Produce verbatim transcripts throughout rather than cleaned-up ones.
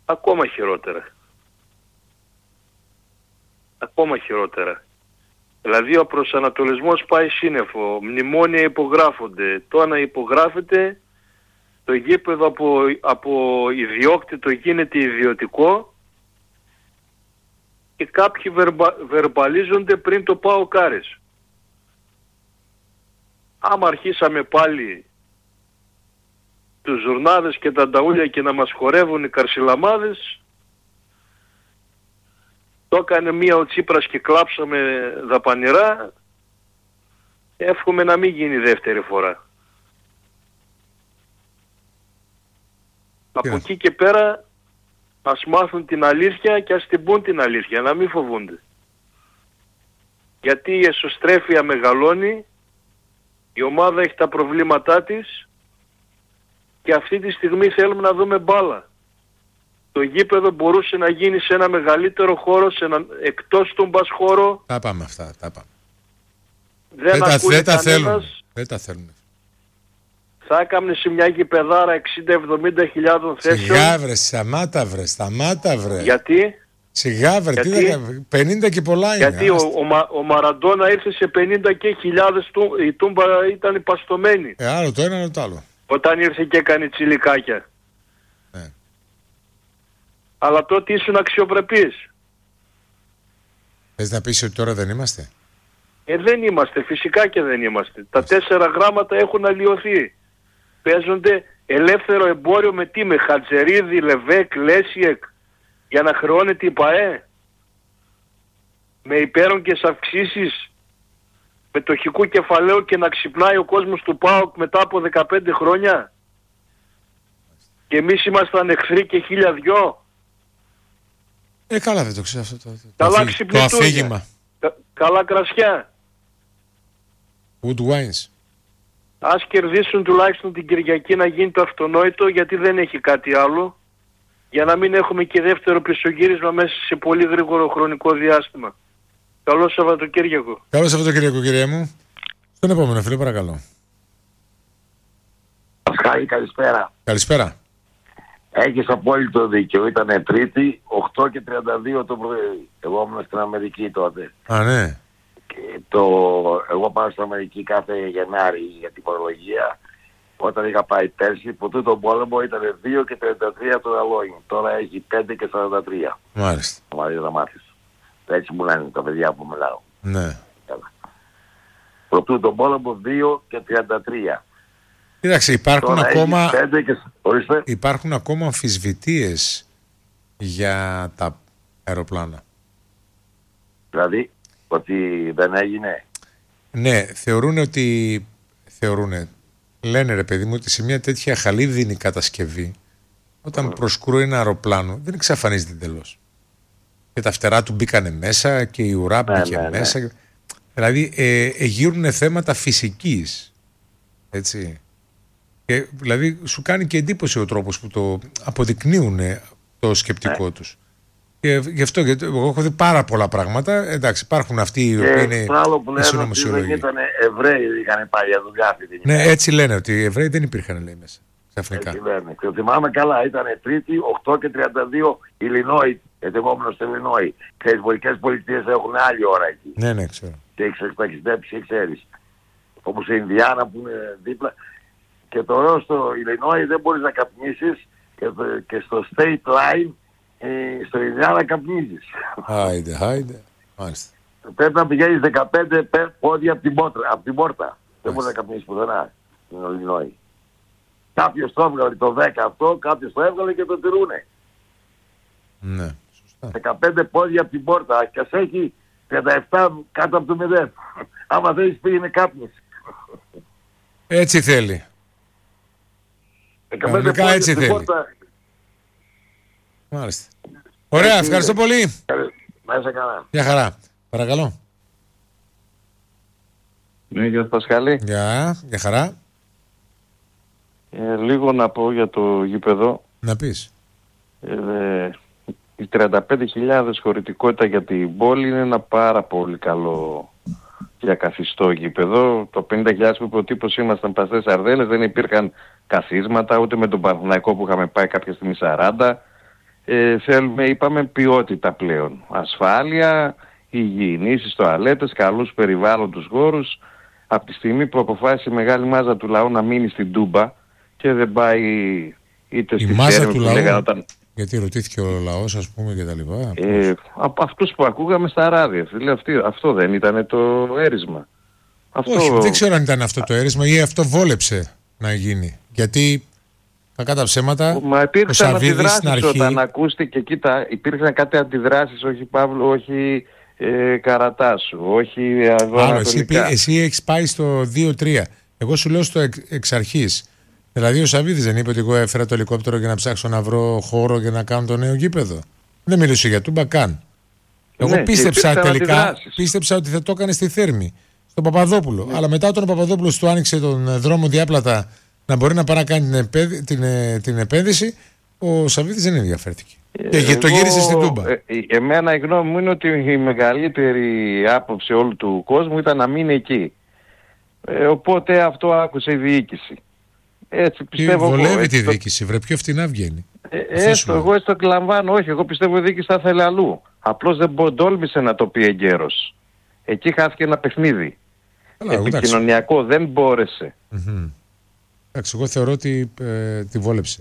ακόμα χειρότερα. Ακόμα χειρότερα. Δηλαδή ο προσανατολισμός πάει σύννεφο, μνημόνια υπογράφονται. Το να υπογράφεται, το γήπεδο από, από ιδιόκτητο γίνεται ιδιωτικό και κάποιοι βερμπα, βερμπαλίζονται πριν το πάω κάρες. Άμα αρχίσαμε πάλι τους ζουρνάδες και τα νταούλια και να μας χορεύουν οι καρσιλαμάδες, το έκανε μία ο Τσίπρας και κλάψαμε δαπανηρά, εύχομαι να μην γίνει δεύτερη φορά. Από εκεί και πέρα ας μάθουν την αλήθεια και ας την πούν την αλήθεια, να μην φοβούνται. Γιατί η εσωστρέφεια μεγαλώνει, η ομάδα έχει τα προβλήματά της και αυτή τη στιγμή θέλουμε να δούμε μπάλα. Το γήπεδο μπορούσε να γίνει σε ένα μεγαλύτερο χώρο, σε ένα εκτός του μπας χώρο. Τα πάμε αυτά, τα πάμε. Δεν, δεν, τα, δεν τα θέλουν. Δεν τα θέλουν. Θα έκαμνε σε μια γηπεδάρα εξήντα εβδομήντα χιλιάδων θέσεων. Σιγά βρε, σταμάτα βρε, σταμάτα βρε. Γιατί? Σιγά βρε, Γιατί? τι θα... πενήντα και πολλά είναι. Γιατί ο, ο, ο Μαραντόνα ήρθε σε πενήντα και χιλιάδες, του, η Τούμπα ήταν υπαστωμένη. Ε, άλλο το ένα, άλλο το άλλο. Όταν ήρθε και έκανε τσιλικάκια. Ε. Αλλά τότε ήσουν αξιοπρεπής. Θες να πεις ότι τώρα δεν είμαστε? Ε, δεν είμαστε, φυσικά και δεν είμαστε. Τα τέσσερα γράμματα έχουν αλλοιωθεί. Παίζονται ελεύθερο εμπόριο με τι? Με Χατζερίδη, Λεβέκ, Λέσιεκ, για να χρεώνεται η ΠΑΕ. Με υπέρογγες αυξήσεις μετοχικού κεφαλαίου και να ξυπνάει ο κόσμος του ΠΑΟΚ μετά από δεκαπέντε χρόνια. Και εμείς ήμασταν εχθροί και χίλια δυο. Ε, καλά δεν το ξέρω αυτό το, το, καλά το, το αφήγημα. Κα, καλά κρασιά. Wood wines. Ας κερδίσουν τουλάχιστον την Κυριακή να γίνει το αυτονόητο, γιατί δεν έχει κάτι άλλο, για να μην έχουμε και δεύτερο πισωγύρισμα μέσα σε πολύ γρήγορο χρονικό διάστημα. Καλό Σαββατοκύριακο. Καλό Σαββατοκύριακο, κυρία μου. Στον επόμενο φίλο, παρακαλώ. Πασχάλη, καλησπέρα. Καλησπέρα. Έχεις απόλυτο δίκιο. Ήτανε Τρίτη, οκτώ και τριάντα δύο το πρωί. Εγώ ήμουν στην Αμερική τότε. Α, ναι. Και το... Εγώ πάω στην Αμερική κάθε Γενάρη για την φορολογία. Όταν είχα πάει πέρσι, που τούτο τον πόλεμο ήταν δύο και τριάντα τρία το αλόγι. Τώρα έχει πέντε και σαράντα τρία. Μάλιστα. Μάλιστα να μάθεις. Έτσι μου λένε τα παιδιά που μιλάω. Ναι. Προτού τον πόλεμο δύο και τριάντα τρία. Κοίταξε, υπάρχουν Τώρα ακόμα, και... υπάρχουν ακόμα αμφισβητίες για τα αεροπλάνα. Δηλαδή, ότι δεν έγινε. Ναι, θεωρούν ότι... Θεωρούνε, λένε ρε παιδί μου, ότι σε μια τέτοια χαλίδινη κατασκευή, όταν mm. προσκρούει ένα αεροπλάνο, δεν εξαφανίζεται εντελώς. Και τα φτερά του μπήκανε μέσα και η ουρά μπήκε ναι, ναι, μέσα. Ναι. Δηλαδή, ε, εγείρουν θέματα φυσικής. Έτσι. Και, δηλαδή σου κάνει και εντύπωση ο τρόπος που το αποδεικνύουν το σκεπτικό yeah. τους. Και γι' αυτό, γιατί εγώ έχω δει πάρα πολλά πράγματα. Εντάξει, υπάρχουν αυτοί οι οποίοι είναι συνωμοσιολόγοι. Δεν ήταν Εβραίοι, είχαν πάει για δουλειά. Ναι, έτσι λένε ότι οι Εβραίοι δεν υπήρχαν, λέει μέσα. Ξαφνικά. Έτσι λένε. Και θυμάμαι καλά, ήταν Τρίτη, οκτώ και τριάντα δύο Ιλινόη, ετοιμόμενο στο Ιλινόη. Και οι βορικές πολιτείες έχουν άλλη ώρα εκεί. Ναι, ναι, ξέρω. Και έχεις εξπακιστέψει και ξέρεις. Όπως η Ινδιάνα που είναι δίπλα. Και τώρα στο Ιλινόη δεν μπορείς να καπνίσεις και, και στο State Line ε, στο Ινδιάνα καπνίζεις. Άιντε, άιντε. Μάλιστα. Πρέπει να πηγαίνεις δεκαπέντε πόδια από την, πόρτα, από την πόρτα. Δεν μπορείς να καπνίσεις πουθενά στην Ιλινόη. Κάποιος το έβγαλε το δέκα αυτό, κάποιος το έβγαλε και το τηρούνε. Ναι, σωστά. δεκαπέντε πόδια από την πόρτα και ας έχει τριάντα επτά κάτω από το μηδέν. Άμα θέλεις πήγαινε κάπνιση. Έτσι θέλει. Κανονικά έτσι θέλει. Πόρτα. Μάλιστα. Ωραία, έτσι ευχαριστώ είναι. Πολύ. Μέσα καλά. Γεια χαρά. Παρακαλώ. Ναι, κύριε Πασχάλη. Γεια, για χαρά. Ε, λίγο να πω για το γήπεδο. Να πεις. Ε, οι τριάντα πέντε χιλιάδες χωρητικότητα για την πόλη είναι ένα πάρα πολύ καλό για καθιστό γήπεδο. Το πενήντα χιλιάδες που είπε ο τύπος ήμασταν παστές σαρδέλες, δεν υπήρχαν καθίσματα ούτε με τον Παναθηναϊκό που είχαμε πάει κάποια στιγμή σαράντα. Ε, θέλουμε, είπαμε, ποιότητα πλέον. Ασφάλεια, υγιεινήσεις τοαλέτες, καλούς περιβάλλοντους χώρους. Από τη στιγμή που αποφάσισε η μεγάλη μάζα του λαού να μείνει στην Τούμπα και δεν πάει είτε στη Θέρμη που λέγανε όταν... Γιατί ρωτήθηκε ο λαός, ας πούμε, και τα λοιπά. Ε, από αυτούς που ακούγαμε στα ράδια. Φίλε, αυτό δεν ήταν το έρισμα. Αυτό... Όχι, δεν ξέρω αν ήταν αυτό το έρισμα ή αυτό βόλεψε να γίνει. Γιατί, κακά τα ψέματα, Μα υπήρξαν αντιδράσεις αρχή... όταν ακούστηκε, κοίτα, υπήρξαν κάτι αντιδράσεις, όχι Παύλο, όχι ε, Καρατάσου, όχι Άλλο, εσύ, εσύ έχεις πάει στο δύο τρία. Εγώ σου λέω στο εξ, εξ αρχής. Δηλαδή ο Σαββίδης δεν είπε ότι εγώ έφερα το ελικόπτερο για να ψάξω να βρω χώρο για να κάνω το νέο γήπεδο. Δεν μιλούσε για Τούμπα καν. Εγώ ναι, πίστεψα τελικά, πίστεψα ότι θα το έκανε στη Θέρμη, στον Παπαδόπουλο. Ναι. Αλλά μετά όταν ο Παπαδόπουλος του άνοιξε τον δρόμο διάπλατα να μπορεί να πάει να κάνει την, επένδυ, την, την επένδυση, ο Σαββίδης δεν ενδιαφέρθηκε. Ε, και το γύρισε στην Τούμπα. Ε, εμένα η γνώμη μου είναι ότι η μεγαλύτερη άποψη όλου του κόσμου ήταν να μείνει εκεί. Ε, οπότε αυτό άκουσε η διοίκηση. Έτσι πιστεύω. Βολεύει εγώ, τη διοίκηση, το... βρε, πιο φτηνά βγαίνει. Ε, έστω, εγώ έστω εκλαμβάνω, όχι, εγώ πιστεύω η διοίκηση θα ήθελε αλλού. Απλώς δεν τόλμησε να το πει εγκαίρος. Εκεί χάθηκε ένα παιχνίδι. Καλά, επικοινωνιακό, εντάξει. Δεν μπόρεσε. Mm-hmm. Εντάξει, εγώ θεωρώ ότι ε, τη βόλεψε.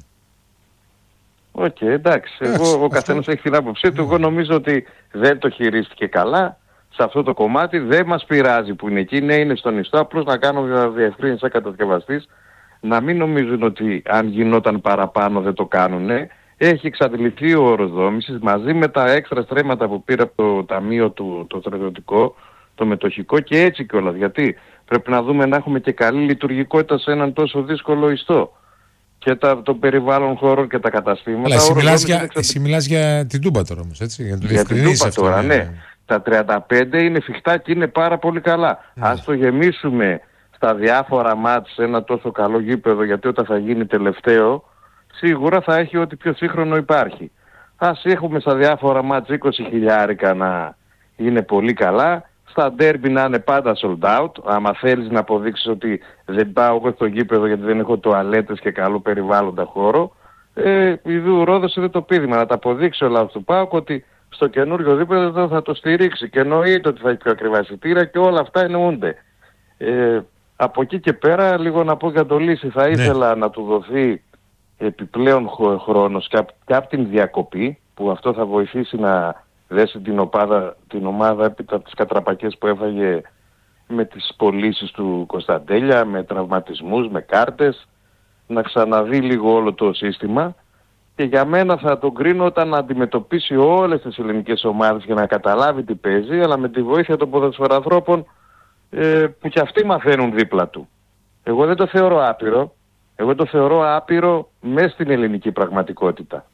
Οκ, okay, εντάξει, εγώ, ο καθένας αυτό... έχει την άποψή του. Εγώ νομίζω ότι δεν το χειρίστηκε καλά. Σε αυτό το κομμάτι δεν μας πειράζει που είναι εκεί. Ναι, είναι στον ιστό, απλώς να κάνω διευκρίνηση σαν κατασκευαστής. Να μην νομίζουν ότι αν γινόταν παραπάνω δεν το κάνουνε. Έχει εξαντληθεί ο όρος δόμησης μαζί με τα έξτρα στρέμματα που πήρε από το ταμείο του το στρατιωτικό, το μετοχικό και έτσι κιόλας. Γιατί πρέπει να δούμε να έχουμε και καλή λειτουργικότητα σε έναν τόσο δύσκολο ιστό. Και τα, το περιβάλλον χώρων και τα καταστήματα. Αλλά εσύ μιλάς, για, εξαντλη... εσύ μιλάς για την Τούμπα τώρα όμως, έτσι. Για, για την Τούμπα τώρα, ναι. ναι. Τα τριάντα πέντε είναι φιχτά και είναι πάρα πολύ καλά. Mm. Ας το γεμίσουμε στα διάφορα μάτς σε ένα τόσο καλό γήπεδο, γιατί όταν θα γίνει τελευταίο σίγουρα θα έχει ό,τι πιο σύγχρονο υπάρχει. Ας έχουμε στα διάφορα μάτς είκοσι χιλιάρικα να είναι πολύ καλά, στα ντέρμπι να είναι πάντα sold out. Άμα θέλεις να αποδείξεις ότι δεν πάω εγώ στο γήπεδο γιατί δεν έχω τουαλέτες και καλό περιβάλλοντα χώρο, ε, η Δου Ρόδος είναι το πείδημα να τα αποδείξει ο λαός του ΠΑΟΚ ότι στο καινούργιο γήπεδο θα το στηρίξει και εννοείται ότι θα έχει πιο ακριβά εισιτήρια και όλα αυτά εννοούνται. Ε, από εκεί και πέρα λίγο να πω για το Λύση, θα ήθελα ναι. να του δοθεί επιπλέον χρόνος και από την διακοπή που αυτό θα βοηθήσει να δέσει την, οπάδα, την ομάδα έπειτα από τις κατραπακές που έφαγε με τις πωλήσεις του Κωνσταντέλια, με τραυματισμούς, με κάρτες, να ξαναδεί λίγο όλο το σύστημα και για μένα θα τον κρίνω όταν αντιμετωπίσει όλες τις ελληνικές ομάδες για να καταλάβει τι παίζει, αλλά με τη βοήθεια των ποδοσφαιρανθρώπων ε, που και αυτοί μαθαίνουν δίπλα του. Εγώ δεν το θεωρώ άπειρο, εγώ το θεωρώ άπειρο μέσα στην ελληνική πραγματικότητα.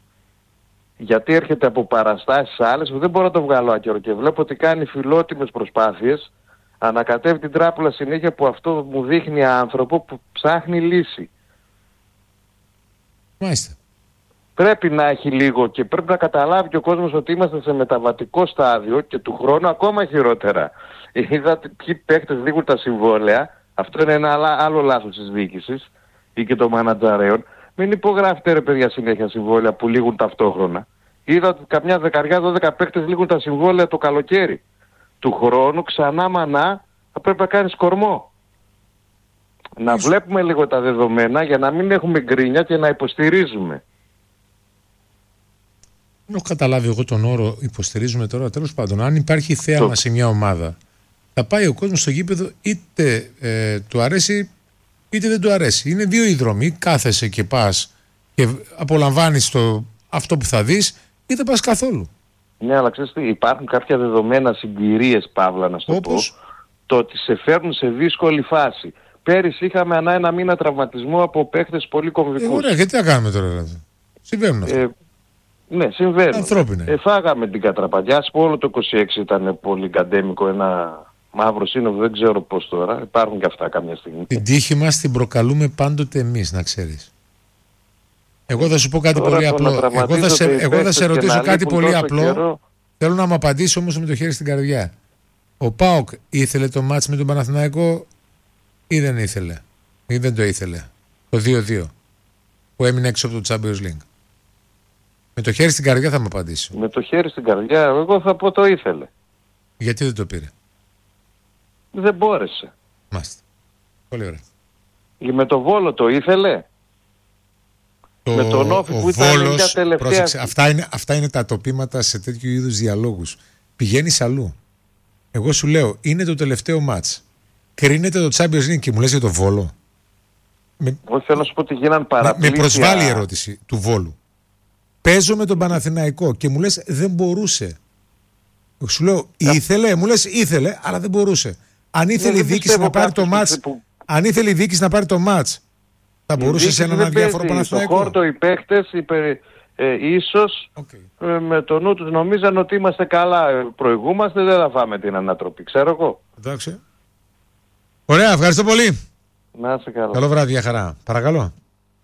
Γιατί έρχεται από παραστάσεις άλλες που δεν μπορώ να το βγάλω άκυρο και βλέπω ότι κάνει φιλότιμες προσπάθειες, ανακατεύει την τράπουλα συνέχεια που αυτό μου δείχνει άνθρωπο που ψάχνει λύση. Μάλιστα. Πρέπει να έχει λίγο και πρέπει να καταλάβει και ο κόσμος ότι είμαστε σε μεταβατικό στάδιο και του χρόνου ακόμα χειρότερα. Είδατε ποιοι παίκτες λήγουν τα συμβόλαια, αυτό είναι ένα άλλο λάθος της διοίκησης ή και των μανατζαρέων. Μην υπογράφετε ρε παιδιά συνέχεια συμβόλαια που λήγουν ταυτόχρονα. Είδα ότι καμιά δεκαριά δώδεκα παίκτες λήγουν τα συμβόλαια το καλοκαίρι. Του χρόνου ξανά μανά θα πρέπει να κάνεις κορμό. Να βλέπουμε λίγο τα δεδομένα για να μην έχουμε γκρίνια και να υποστηρίζουμε. Δεν έχω καταλάβει εγώ τον όρο υποστηρίζουμε τώρα. Τέλος πάντων, αν υπάρχει θέαμα το... σε μια ομάδα, θα πάει ο κόσμος στο γήπεδο είτε ε, του αρέσει είτε δεν του αρέσει. Είναι δύο οι δρόμοι. Κάθεσαι και πας και απολαμβάνεις το, αυτό που θα δεις ή δεν πας καθόλου. Ναι, αλλά ξέρεις τι, υπάρχουν κάποια δεδομένα συγκυρίες, Παύλα, να σου το πω, το ότι σε φέρνουν σε δύσκολη φάση. Πέρυσι είχαμε ανά ένα μήνα τραυματισμό από παίχτες πολύ κομβικούς. Ε, ωραία, γιατί να κάνουμε τώρα δηλαδή. Συμβαίνουν αυτά. Ε, ναι, συμβαίνουν. Ανθρώπινε. Ε, φάγαμε την κατραπατιά. Ας πω όλο το είκοσι έξι ήταν πολύ καντέμικο, ένα μαύρο σύνοδο, δεν ξέρω πώς τώρα. Υπάρχουν και αυτά κάποια στιγμή. Την τύχη μας την προκαλούμε πάντοτε εμείς, να ξέρεις. Εγώ θα σου πω κάτι τώρα πολύ απλό. Εγώ θα σε, εγώ θα σε ρωτήσω κάτι πολύ απλό. Καιρό. Θέλω να μου απαντήσει όμως με το χέρι στην καρδιά. Ο ΠΑΟΚ ήθελε το μάτς με τον Παναθηναϊκό ή δεν ήθελε? Ή δεν το ήθελε? Το δύο δύο που έμεινε έξω από το Champions League. Με Με το χέρι στην καρδιά θα μου απαντήσει. Με το χέρι στην καρδιά, εγώ θα πω το ήθελε. Γιατί δεν το πήρε? Δεν μπόρεσε. Μάλιστα. Πολύ ωραία. Με το Βόλο το ήθελε. Το, με τον Όφη που ήταν Βόλος, μια τελευταία... πρόσεξε, αυτά, είναι, αυτά είναι τα τοπήματα σε τέτοιου είδους διαλόγους. Πηγαίνεις αλλού. Εγώ σου λέω, είναι το τελευταίο μάτς. Κρίνεται το Champions League και μου λες για το Βόλο. Με, Εγώ θέλω να σου πω ότι γίναν παραπλήσια. Με προσβάλλει η ερώτηση του Βόλου. Παίζω με τον Παναθηναϊκό και μου λες δεν μπορούσε. Σου λέω ήθελε, μου λες ήθελε, αλλά δεν μπορούσε. Αν ήθελε η διοίκηση να πάρει το μάτς, που... αν ήθελε η διοίκηση να πάρει το μάτς, θα μπορούσε σε έναν αδιάφορο Παναθηναϊκό. Στο χόρτο οι παίκτες υπερ, ε, ίσως okay. ε, με το νου τους νομίζαν ότι είμαστε καλά, ε, προηγούμαστε, δεν θα φάμε την ανατροπή, ξέρω εγώ. Εντάξει. Ωραία, ευχαριστώ πολύ. Να είσαι καλά. Καλό βράδυ, για χαρά. Παρακαλώ.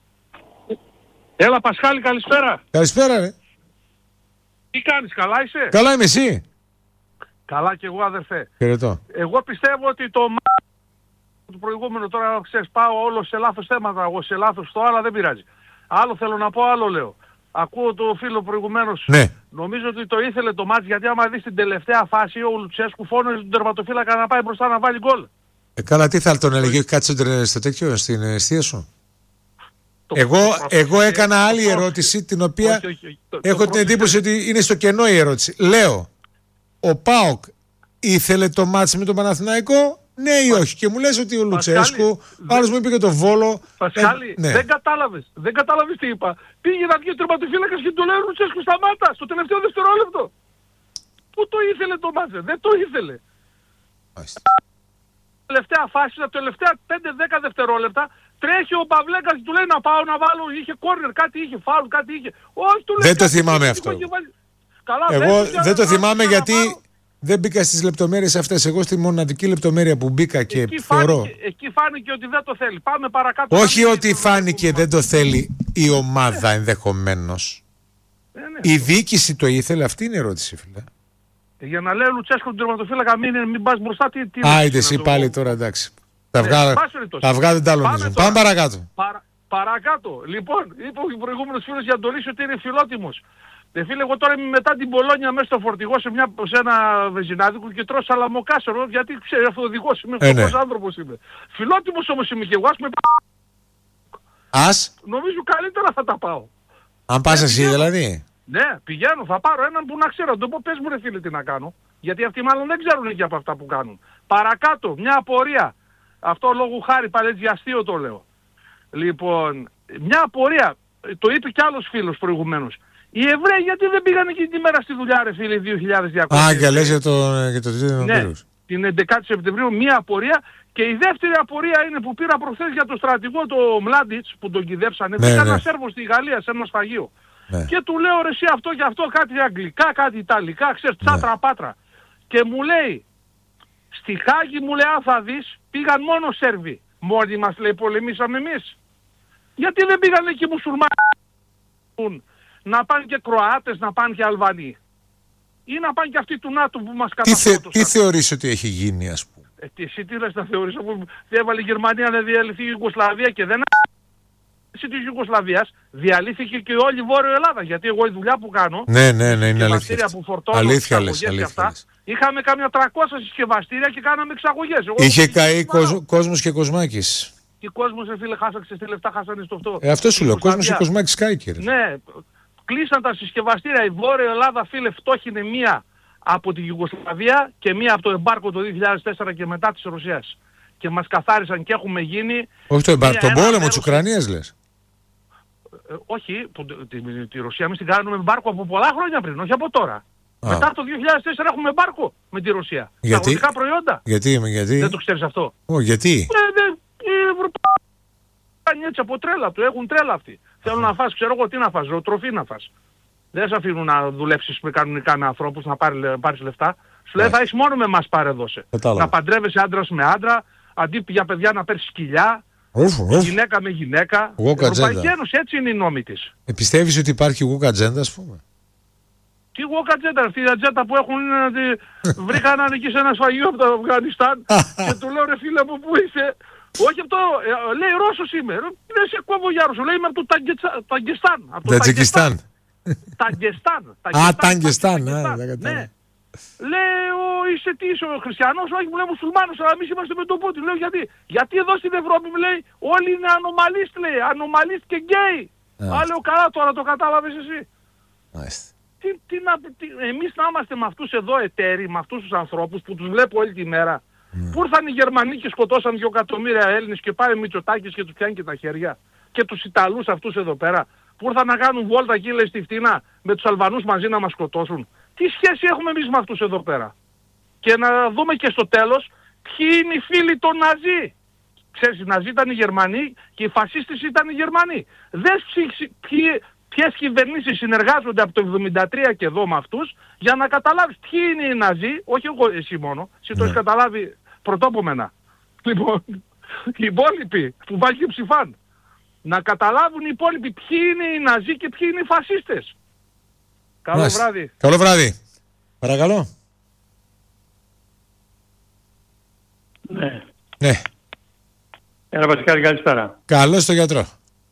Έλα Πασχάλη, καλησπέρα. Καλησπέρα ρε. Τι κάνεις, καλά είσαι? Καλά είμαι, εσύ? Καλά και εγώ αδερφέ. Χαιρετώ. Εγώ πιστεύω ότι το μ... του προηγούμενου, τώρα ξέρεις, πάω όλο σε λάθος θέματα, εγώ σε λάθος στο αλλά δεν πειράζει. Άλλο θέλω να πω, άλλο λέω. Ακούω το φίλο προηγουμένως. Ναι. Νομίζω ότι το ήθελε το μάτς, γιατί άμα δεις την τελευταία φάση ο Λουτσέσκου φώνησε τον τερματοφύλακα να πάει μπροστά να βάλει γκολ. Ε, καλά, τι θα τον έλεγε, κάτσε στο τέτοιο, στην αιστεία σου. Το εγώ, εγώ έκανα άλλη το ερώτηση, την οποία όχι, όχι, όχι. Το, έχω το την εντύπωση ότι είναι στο κενό η ερώτηση. Λέω, ο ΠΑΟΚ ήθελε το μάτς με τον Παναθηναϊκό, ναι ή όχι? Και μου λες ότι ο Λουτσέσκου, άλλος μου είπε και το Βόλο. Πασχάλη, ε, ναι. δεν κατάλαβες, δεν κατάλαβες τι είπα. Πήγε να βγει ο τερματοφύλακας και του λέει ο Λουτσέσκου σταμάτα, στο τελευταίο δευτερόλεπτο. Πού το ήθελε το μάτς, δεν το ήθελε. Μάλιστα. Τελευταία φάση, τα τελευταία πέντε δέκα δευτερόλεπτα, τρέχει ο Παυλέκας και του λέει να πάω να βάλω, είχε κόρνερ, κάτι είχε, φάουλ, κάτι είχε. Όχι, του λέει, δεν το θυμάμαι αυτό. Καλά, εγώ δεν το θυμάμαι γιατί δεν μπήκα στις λεπτομέρειες αυτές. Εγώ στη μοναδική λεπτομέρεια που μπήκα και εκεί θεωρώ... Φάνηκε, εκεί φάνηκε ότι δεν το θέλει. Πάμε παρακάτω. Όχι ότι φάνηκε δεν το θέλει η ομάδα ενδεχομένως. Ε, ναι. Η διοίκηση το ήθελε, αυτή είναι η ερώτηση, φίλε. Για να λέει ο Λουτσέσκο τον τερματοφύλακα μην, μην πας μπροστά, τι... τι άιντε εσύ πάλι τώρα, εντάξει. Τα βγάλω, τα βγάλω τα άλλον. Πάμε παρακάτω. Παρα, παρακάτω. Λοιπόν, είπε ο προηγούμενος φίλος για τον Λύσιο ότι είναι φιλότιμος. Ε, φίλε, εγώ τώρα είμαι μετά την Πολόνια μέσα στο φορτηγό σε, μια, σε ένα βεζινάδικο και τρώω σαλαμοκάσερο, γιατί ξέρει αυτοδηγός είμαι, ε, φτωχός ναι. άνθρωπος είμαι. Φιλότιμος όμως είμαι και εγώ, ας με... Ας. Νομίζω καλύτερα θα τα πάω. Αν πας εσύ πηγαίνω. Δηλαδή. Ναι, πηγαίνω, θα πάρω έναν που να ξέρω, το πω πες μου ρε φίλε τι να κάνω. Γιατί αυτοί μάλλον δεν ξέρουν και από αυτά που κάνουν. Παρακάτω, μια απορία. Αυτό λόγω χάρη πάλι έτσι αστείο το λέω. Λοιπόν, μια απορία, το είπε κι άλλος φίλος προηγουμένως. Οι Εβραίοι γιατί δεν πήγαν εκείνη τη μέρα στη δουλειά ρε φίλε δύο χιλιάδες διακόσια. Α, και λες για το, για το ναι, την έντεκα Σεπτεμβρίου μια απορία. Και η δεύτερη απορία είναι που πήρα προχθές για το στρατηγό το Μλάντιτς που τον κυδέψανε. Ναι, ήταν ναι. ένα Σέρβο στη Γαλλία σε ένα σφαγείο. Ναι. Και του λέω ρε εσύ αυτό και αυτό, κάτι αγγλικά, κάτι ιταλικά, ξέρεις, τσάτρα ναι. πάτρα. Και μου λέει, στη Χάγη μου λέει αν θα δεις, πήγαν μόνο Σέρβοι. Μόνοι μας λέει πολεμήσαμε εμείς. Γιατί δεν πήγαν εκεί μουσουλμάνοι, να πάνε και Κροάτες, να πάνε και Αλβανοί. Ή να πάνε και αυτοί του ΝΑΤΟ που μας καταφέρουν. Τι, θε, τι θεωρείς ότι έχει γίνει ας πούμε. Ε, τι, εσύ τι λες να θεωρείς, αφού έβαλε η Γερμανία να διαλυθεί η Ιουγκοσλαβία και δεν... της Ιουγκοσλαβίας διαλύθηκε και όλη η Βόρεια Ελλάδα. Γιατί εγώ η δουλειά που κάνω, ναι, ναι, ναι, είναι αλήθεια. Που φορτώνω, αλήθεια λες, αλήθεια αυτά, λες. Είχαμε κάμια τριακόσια συσκευαστήρια και κάναμε εξαγωγές. Εγώ είχε καεί κόσμ, κόσμος και Κοσμάκης. Και κόσμος, φίλε, χάσαξε τι λεφτά, χάσανε στο αυτό. Ε, αυτό σου λέω, κόσμος και Κοσμάκης κάηκε. Ναι, κλείσαν τα συσκευαστήρια. Η Βόρεια Ελλάδα, φίλε, φτώχινε μία από τη Ιουγκοσλαβία και μία από το εμπάρκο το δύο χιλιάδες τέσσερα και μετά της Ρωσίας. Και μας καθάρισαν και έχουμε γίνει... Όχι το εμπάρκο, τον πόλεμο μέρος... της Ουκρανίας λες. Ε, όχι, τη, τη, τη Ρωσία εμείς την κάνουμε εμπάρκο από πολλά χρόνια πριν, όχι από τώρα. Α. Μετά το δύο χιλιάδες τέσσερα έχουμε εμπάρκο με τη Ρωσία. Γιατί? Τα αγροτικά προϊόντα. Γιατί, γιατί. Δεν το ξέρεις αυτό. Ω, γιατί. Ε, δε, οι Ευρωπαίοι κάνει έτσι από τρέλα του, έχουν τρέλα αυτοί. Θέλουν να φας, ξέρω εγώ τι να φας, ζωοτροφή να φας. Δεν σε αφήνουν να δουλέψεις με κανονικά με ανθρώπους, να πάρεις λεφτά. Σου λέει θα είσαι μόνο με εμάς παρεδώσε. Να παντρεύεσαι άντρας με άντρα, αντί για παιδιά να παίρνεις σκυλιά. Ουφ, ουφ. Γυναίκα με γυναίκα. Η Ευρωπαϊκή Ένωση έτσι είναι η νόμη της. Ε, πιστεύεις ότι υπάρχει walk ατζέντα ας πούμε. Τι walk ατζέντα, αυτή η ατζέντα που έχουν είναι ότι βρήκαν εκεί σε ένα σφαγείο από το Αφγανιστάν και του λέω ρε φίλε μου που είσαι. Όχι αυτό, λέει Ρώσος είμαι. Δεν σε κόβω για Ρώσο, λέει είμαι από το Ταγκεστάν. Τατζικιστάν. Ταγκεστάν. Α, Ταγκεστάν, ναι. Λέει, είσαι τι, είσαι ο χριστιανός? Όχι, μου λέει μουσουλμάνος, αλλά εμείς είμαστε με τον Πούτιν. Λέω, γιατί, γιατί εδώ στην Ευρώπη, μου λέει, όλοι είναι ανομαλίστ, λέει, ανομαλίστ και γκέι. Α, λέω, καλά, τώρα το κατάλαβες εσύ. Μάλιστα. Τι, τι να, τι, εμείς να είμαστε με αυτούς εδώ εταίροι, με αυτούς τους ανθρώπους που τους βλέπω όλη τη μέρα. Mm. Που ήρθαν οι Γερμανοί και σκοτώσαν δύο εκατομμύρια Έλληνες και πάει ο Μητσοτάκης και τους πιάνει και τα χέρια. Και τους Ιταλούς αυτούς εδώ πέρα. Που ήρθαν να κάνουν βόλτα εκεί, λέει, στη φτηνά με τους Αλβανούς μαζί να μας σκοτώσουν. Τι σχέση έχουμε εμείς με αυτούς εδώ πέρα? Και να δούμε και στο τέλος ποιοι είναι οι φίλοι των Ναζί. Ξέρεις, οι Ναζί ήταν οι Γερμανοί και οι φασίστες ήταν οι Γερμανοί. Δες ποιοι, ποιες κυβερνήσεις συνεργάζονται από το εβδομήντα τρία και εδώ με αυτούς, για να καταλάβεις ποιοι είναι οι Ναζί, όχι εγώ, εσύ μόνο, εσύ το έχεις καταλάβει πρωτόπομενα. Λοιπόν, οι υπόλοιποι που βάζει και ψηφάν. Να καταλάβουν οι υπόλοιποι ποιοι είναι οι Ναζί και ποιοι είναι οι φασίστες. Καλό Μάλιστα. βράδυ. Καλό βράδυ. Παρακαλώ. Ναι. Ναι. Έλα Πασχάλη, καλησπέρα. Καλώς στο γιατρό.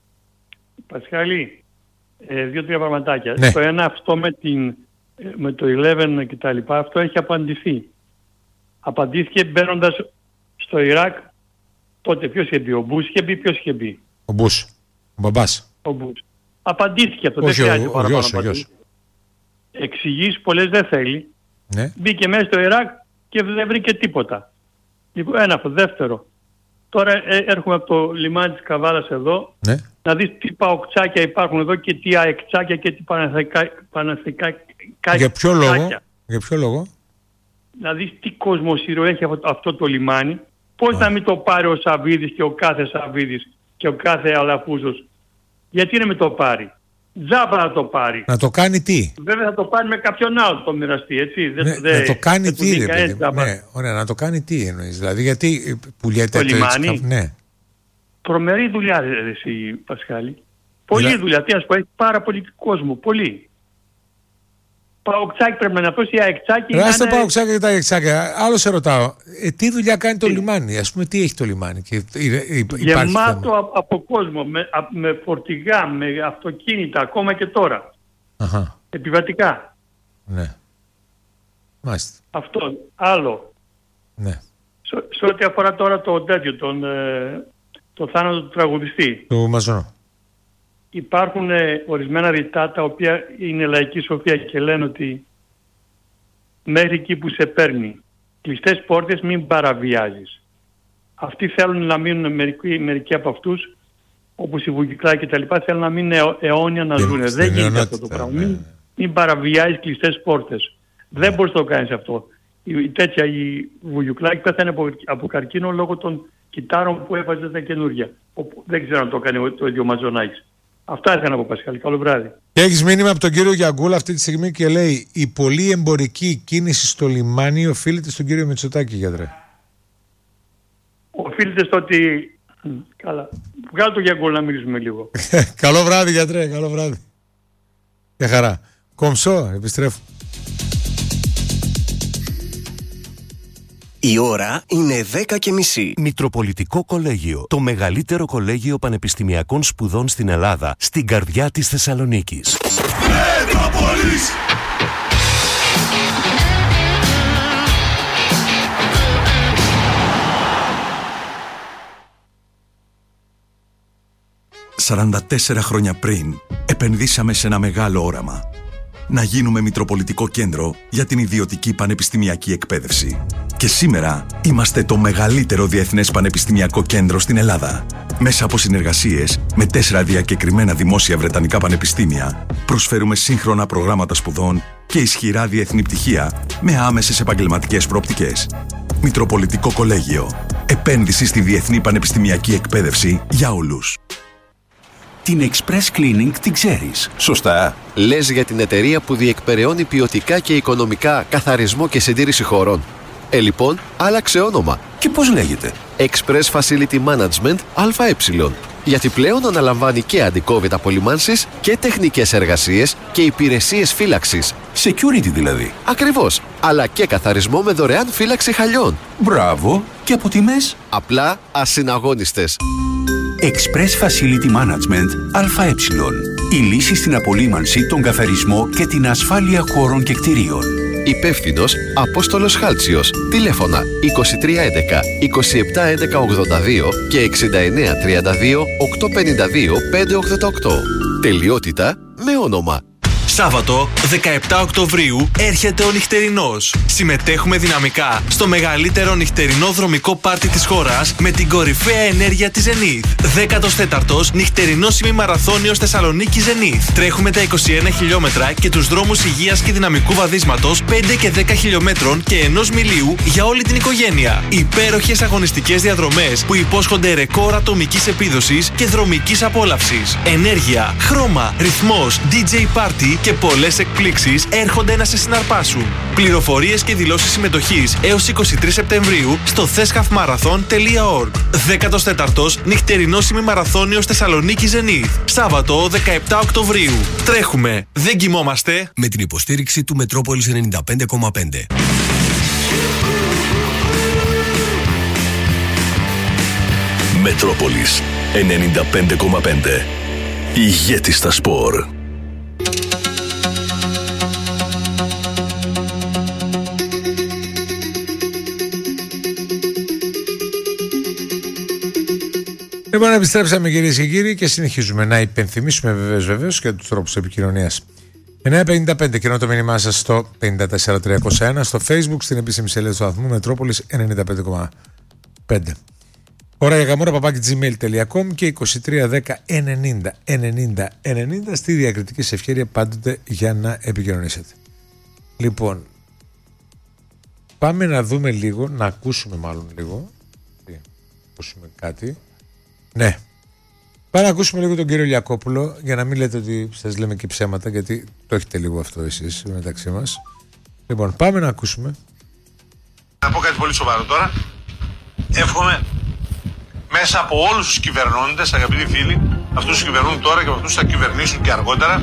Πασχάλη, ε, δύο-τρία πραγματάκια. Ναι. Το ένα αυτό με, την, με το eleven και τα λοιπά, αυτό έχει απαντηθεί. Απαντήθηκε μπαίνοντας στο Ιράκ. Τότε ποιος είχε μπει, ο Μπούς είχε μπει, ποιος είχε μπει? Ο Μπούς, ο μπαμπάς. Ο Μπούς. Απαντήθηκε αυτό, Όχι, δεν χρειάζεται ο, ο, παραπάνω γιος, ο γιος. Εξηγήσεις πολλές δεν θέλει. Ναι. Μπήκε μέσα στο Ιράκ και δεν βρήκε τίποτα. Λοιπόν, ένα αυτό. Δεύτερο. Τώρα ε, έρχομαι από το λιμάνι της Καβάλας εδώ, Ναι. να δεις τι παοκτσάκια υπάρχουν εδώ και τι αεκτσάκια και τι παναθεκάκια. Για ποιο λόγο? Για ποιο λόγο? Να δεις τι κοσμοσύρο έχει αυτό, αυτό το λιμάνι. Πώς να μην το πάρει ο Σαββίδης και ο κάθε Σαββίδης και ο κάθε Αλαφούζος? Γιατί να μην το πάρει? Τζάμπα να το πάρει. Να το κάνει τι? Βέβαια θα το πάρει με κάποιον άλλο το μοιραστεί, έτσι. Ναι, δεν, δε, να το κάνει δεν τι, ρε παιδί μου. τζάμπα. Ναι, ωραία, να το κάνει τι εννοείς? Δηλαδή, γιατί πουλιέται Το λιμάνι. Έτσι, ναι. Τρομερή δουλειά, ρε, εσύ Πασχάλη. Πολλή Δηλα... δουλειά. Τι ας πω, έχει πάρα πολύ κόσμο. Πολύ. Παοκτσάκι πρέπει να πω, ή αεκτσάκι. Ράστε είναι... τα παοκτσάκια και τα αεκτσάκια. Άλλο σε ρωτάω. Ε, τι δουλειά κάνει το λιμάνι? Ας πούμε, τι έχει το λιμάνι? Και γεμάτο από, από κόσμο. Με, με φορτηγά, με αυτοκίνητα, ακόμα και τώρα. Αχα. Επιβατικά. Ναι. Μάλιστα. Αυτό. Άλλο. Ναι. Σε, σε ό,τι αφορά τώρα το τέτοιο, τον, ε, το θάνατο του τραγουδιστή. Του Μαζονό. Υπάρχουν ε, ορισμένα ρητά τα οποία είναι λαϊκή σοφία και λένε ότι μέχρι εκεί που σε παίρνει κλειστές πόρτες μην παραβιάζεις. Αυτοί θέλουν να μείνουν, μερικοί, μερικοί από αυτούς, όπως οι Βουγιουκλάκοι και τα λοιπά, θέλουν να μείνουν αιώ, αιώνια να ζουν. Δεν γίνεται αυτό το πράγμα. Ναι. Μην, μην παραβιάζεις κλειστές πόρτες. Ναι. Δεν μπορείς να το κάνεις αυτό. Η, η τέτοια η Βουγιουκλάκη πέθανε από, από καρκίνο λόγω των κυτάρων που έβαζε τα καινούργια. Όπου, δεν ξέρω αν το έκανε το ίδιο Μαζονάκης. Αυτά ήθελα να πω, Πασχάλη. Καλό βράδυ. Και έχεις μήνυμα από τον κύριο Γιαγκούλα αυτή τη στιγμή και λέει: η πολύ εμπορική κίνηση στο λιμάνι οφείλεται στον κύριο Μητσοτάκη, γιατρέ. Οφείλεται στο ότι. Καλά. Βγάλω το Γιαγκούλα να μιλήσουμε λίγο. Καλό βράδυ, γιατρέ. Καλό βράδυ. Για χαρά. Κομψό, επιστρέφω. Η ώρα είναι δέκα και μισή. Μητροπολιτικό Κολέγιο. Το μεγαλύτερο κολέγιο πανεπιστημιακών σπουδών στην Ελλάδα. Στην καρδιά της Θεσσαλονίκης. Μετροπολής! σαράντα τέσσερα χρόνια πριν, επενδύσαμε σε ένα μεγάλο όραμα. Να γίνουμε Μητροπολιτικό Κέντρο για την ιδιωτική πανεπιστημιακή εκπαίδευση. Και σήμερα είμαστε το μεγαλύτερο διεθνές πανεπιστημιακό κέντρο στην Ελλάδα. Μέσα από συνεργασίες με τέσσερα διακεκριμένα δημόσια βρετανικά πανεπιστήμια, προσφέρουμε σύγχρονα προγράμματα σπουδών και ισχυρά διεθνή πτυχία με άμεσες επαγγελματικές προοπτικές. Μητροπολιτικό Κολέγιο. Επένδυση στη διεθνή πανεπιστημιακή εκπαίδευση για όλους. Την Express Cleaning την ξέρεις, σωστά? Λες για την εταιρεία που διεκπεραιώνει ποιοτικά και οικονομικά καθαρισμό και συντήρηση χωρών. Ε, λοιπόν, άλλαξε όνομα. Και πώς λέγεται? Express Facility Management ΑΕ. Γιατί πλέον αναλαμβάνει και αντι-COVID απολυμάνσεις και τεχνικές εργασίες και υπηρεσίες φύλαξης. Security δηλαδή. Ακριβώς. Αλλά και καθαρισμό με δωρεάν φύλαξη χαλιών. Μπράβο. Και από τιμές? Απλά ασυναγώνιστες. Express Facility Management ΑΕ. Η λύση στην απολύμανση, τον καθαρισμό και την ασφάλεια χώρων και κτηρίων. Υπεύθυνος Απόστολος Χάλτσιος. Τηλέφωνα είκοσι τρία έντεκα είκοσι επτά έντεκα ογδόντα δύο και εξήντα εννέα τριάντα δύο οκτακόσια πενήντα δύο πεντακόσια ογδόντα οκτώ. Τελειότητα με όνομα. Σάββατο δεκαεπτά Οκτωβρίου έρχεται ο νυχτερινός. Συμμετέχουμε δυναμικά στο μεγαλύτερο νυχτερινό δρομικό πάρτι της χώρας με την κορυφαία ενέργεια της Zenith. δέκατος τέταρτος νυχτερινός ημιμαραθώνιος Θεσσαλονίκη Zenith. Τρέχουμε τα είκοσι ένα χιλιόμετρα και τους δρόμους υγείας και δυναμικού βαδίσματος πέντε και δέκα χιλιόμετρων και ενός μιλίου για όλη την οικογένεια. Υπέροχες αγωνιστικές διαδρομές που υπόσχονται ρεκόρ ατομικής επίδοσης και δρομικής απόλαυσης. Ενέργεια, χρώμα, ρυθμός, ντι τζέι Party και πολλές εκπλήξεις έρχονται να σε συναρπάσουν. Πληροφορίες και δηλώσεις συμμετοχής έως είκοσι τρεις Σεπτεμβρίου στο θέσχαφμαραθών τελεία ορg. δέκατος τέταρτος νυχτερινός ημιμαραθώνιος Θεσσαλονίκη Zenith. Σάββατο δεκαεπτά Οκτωβρίου. Τρέχουμε, δεν κοιμόμαστε. Με την υποστήριξη του Μετρόπολης ενενήντα πέντε κόμμα πέντε. Μετρόπολης ενενήντα πέντε κόμμα πέντε. Ηγέτης στα σπορ. Λοιπόν, επιστρέψαμε κυρίες και κύριοι και συνεχίζουμε να υπενθυμίσουμε βεβαίως βεβαίως και τους τρόπους επικοινωνίας. εννιά πενήντα πέντε κοινό το μήνυμά σας στο πέντε τέσσερα τριακόσια ένα, στο Facebook, στην επίσημη σελίδα του σταθμού Μετρόπολης ενενήντα πέντε κόμμα πέντε. Ώρα για γαμόρα παπάκι τζι μέιλ τελεία κομ και είκοσι τρία δέκα ενενήντα ενενήντα ενενήντα στη διακριτική σε ευκαιρία πάντοτε για να επικοινωνήσετε. Λοιπόν, πάμε να δούμε λίγο, να ακούσουμε μάλλον λίγο. Να ακούσουμε κάτι. Ναι. Πάμε να ακούσουμε λίγο τον κύριο Λιακόπουλο για να μην λέτε ότι σας λέμε και ψέματα, γιατί το έχετε λίγο αυτό εσείς μεταξύ μας. Λοιπόν, πάμε να ακούσουμε. Να πω κάτι πολύ σοβαρό τώρα. Εύχομαι μέσα από όλους τους κυβερνώντες, αγαπητοί φίλοι, αυτούς που κυβερνούν τώρα και αυτούς που θα κυβερνήσουν και αργότερα,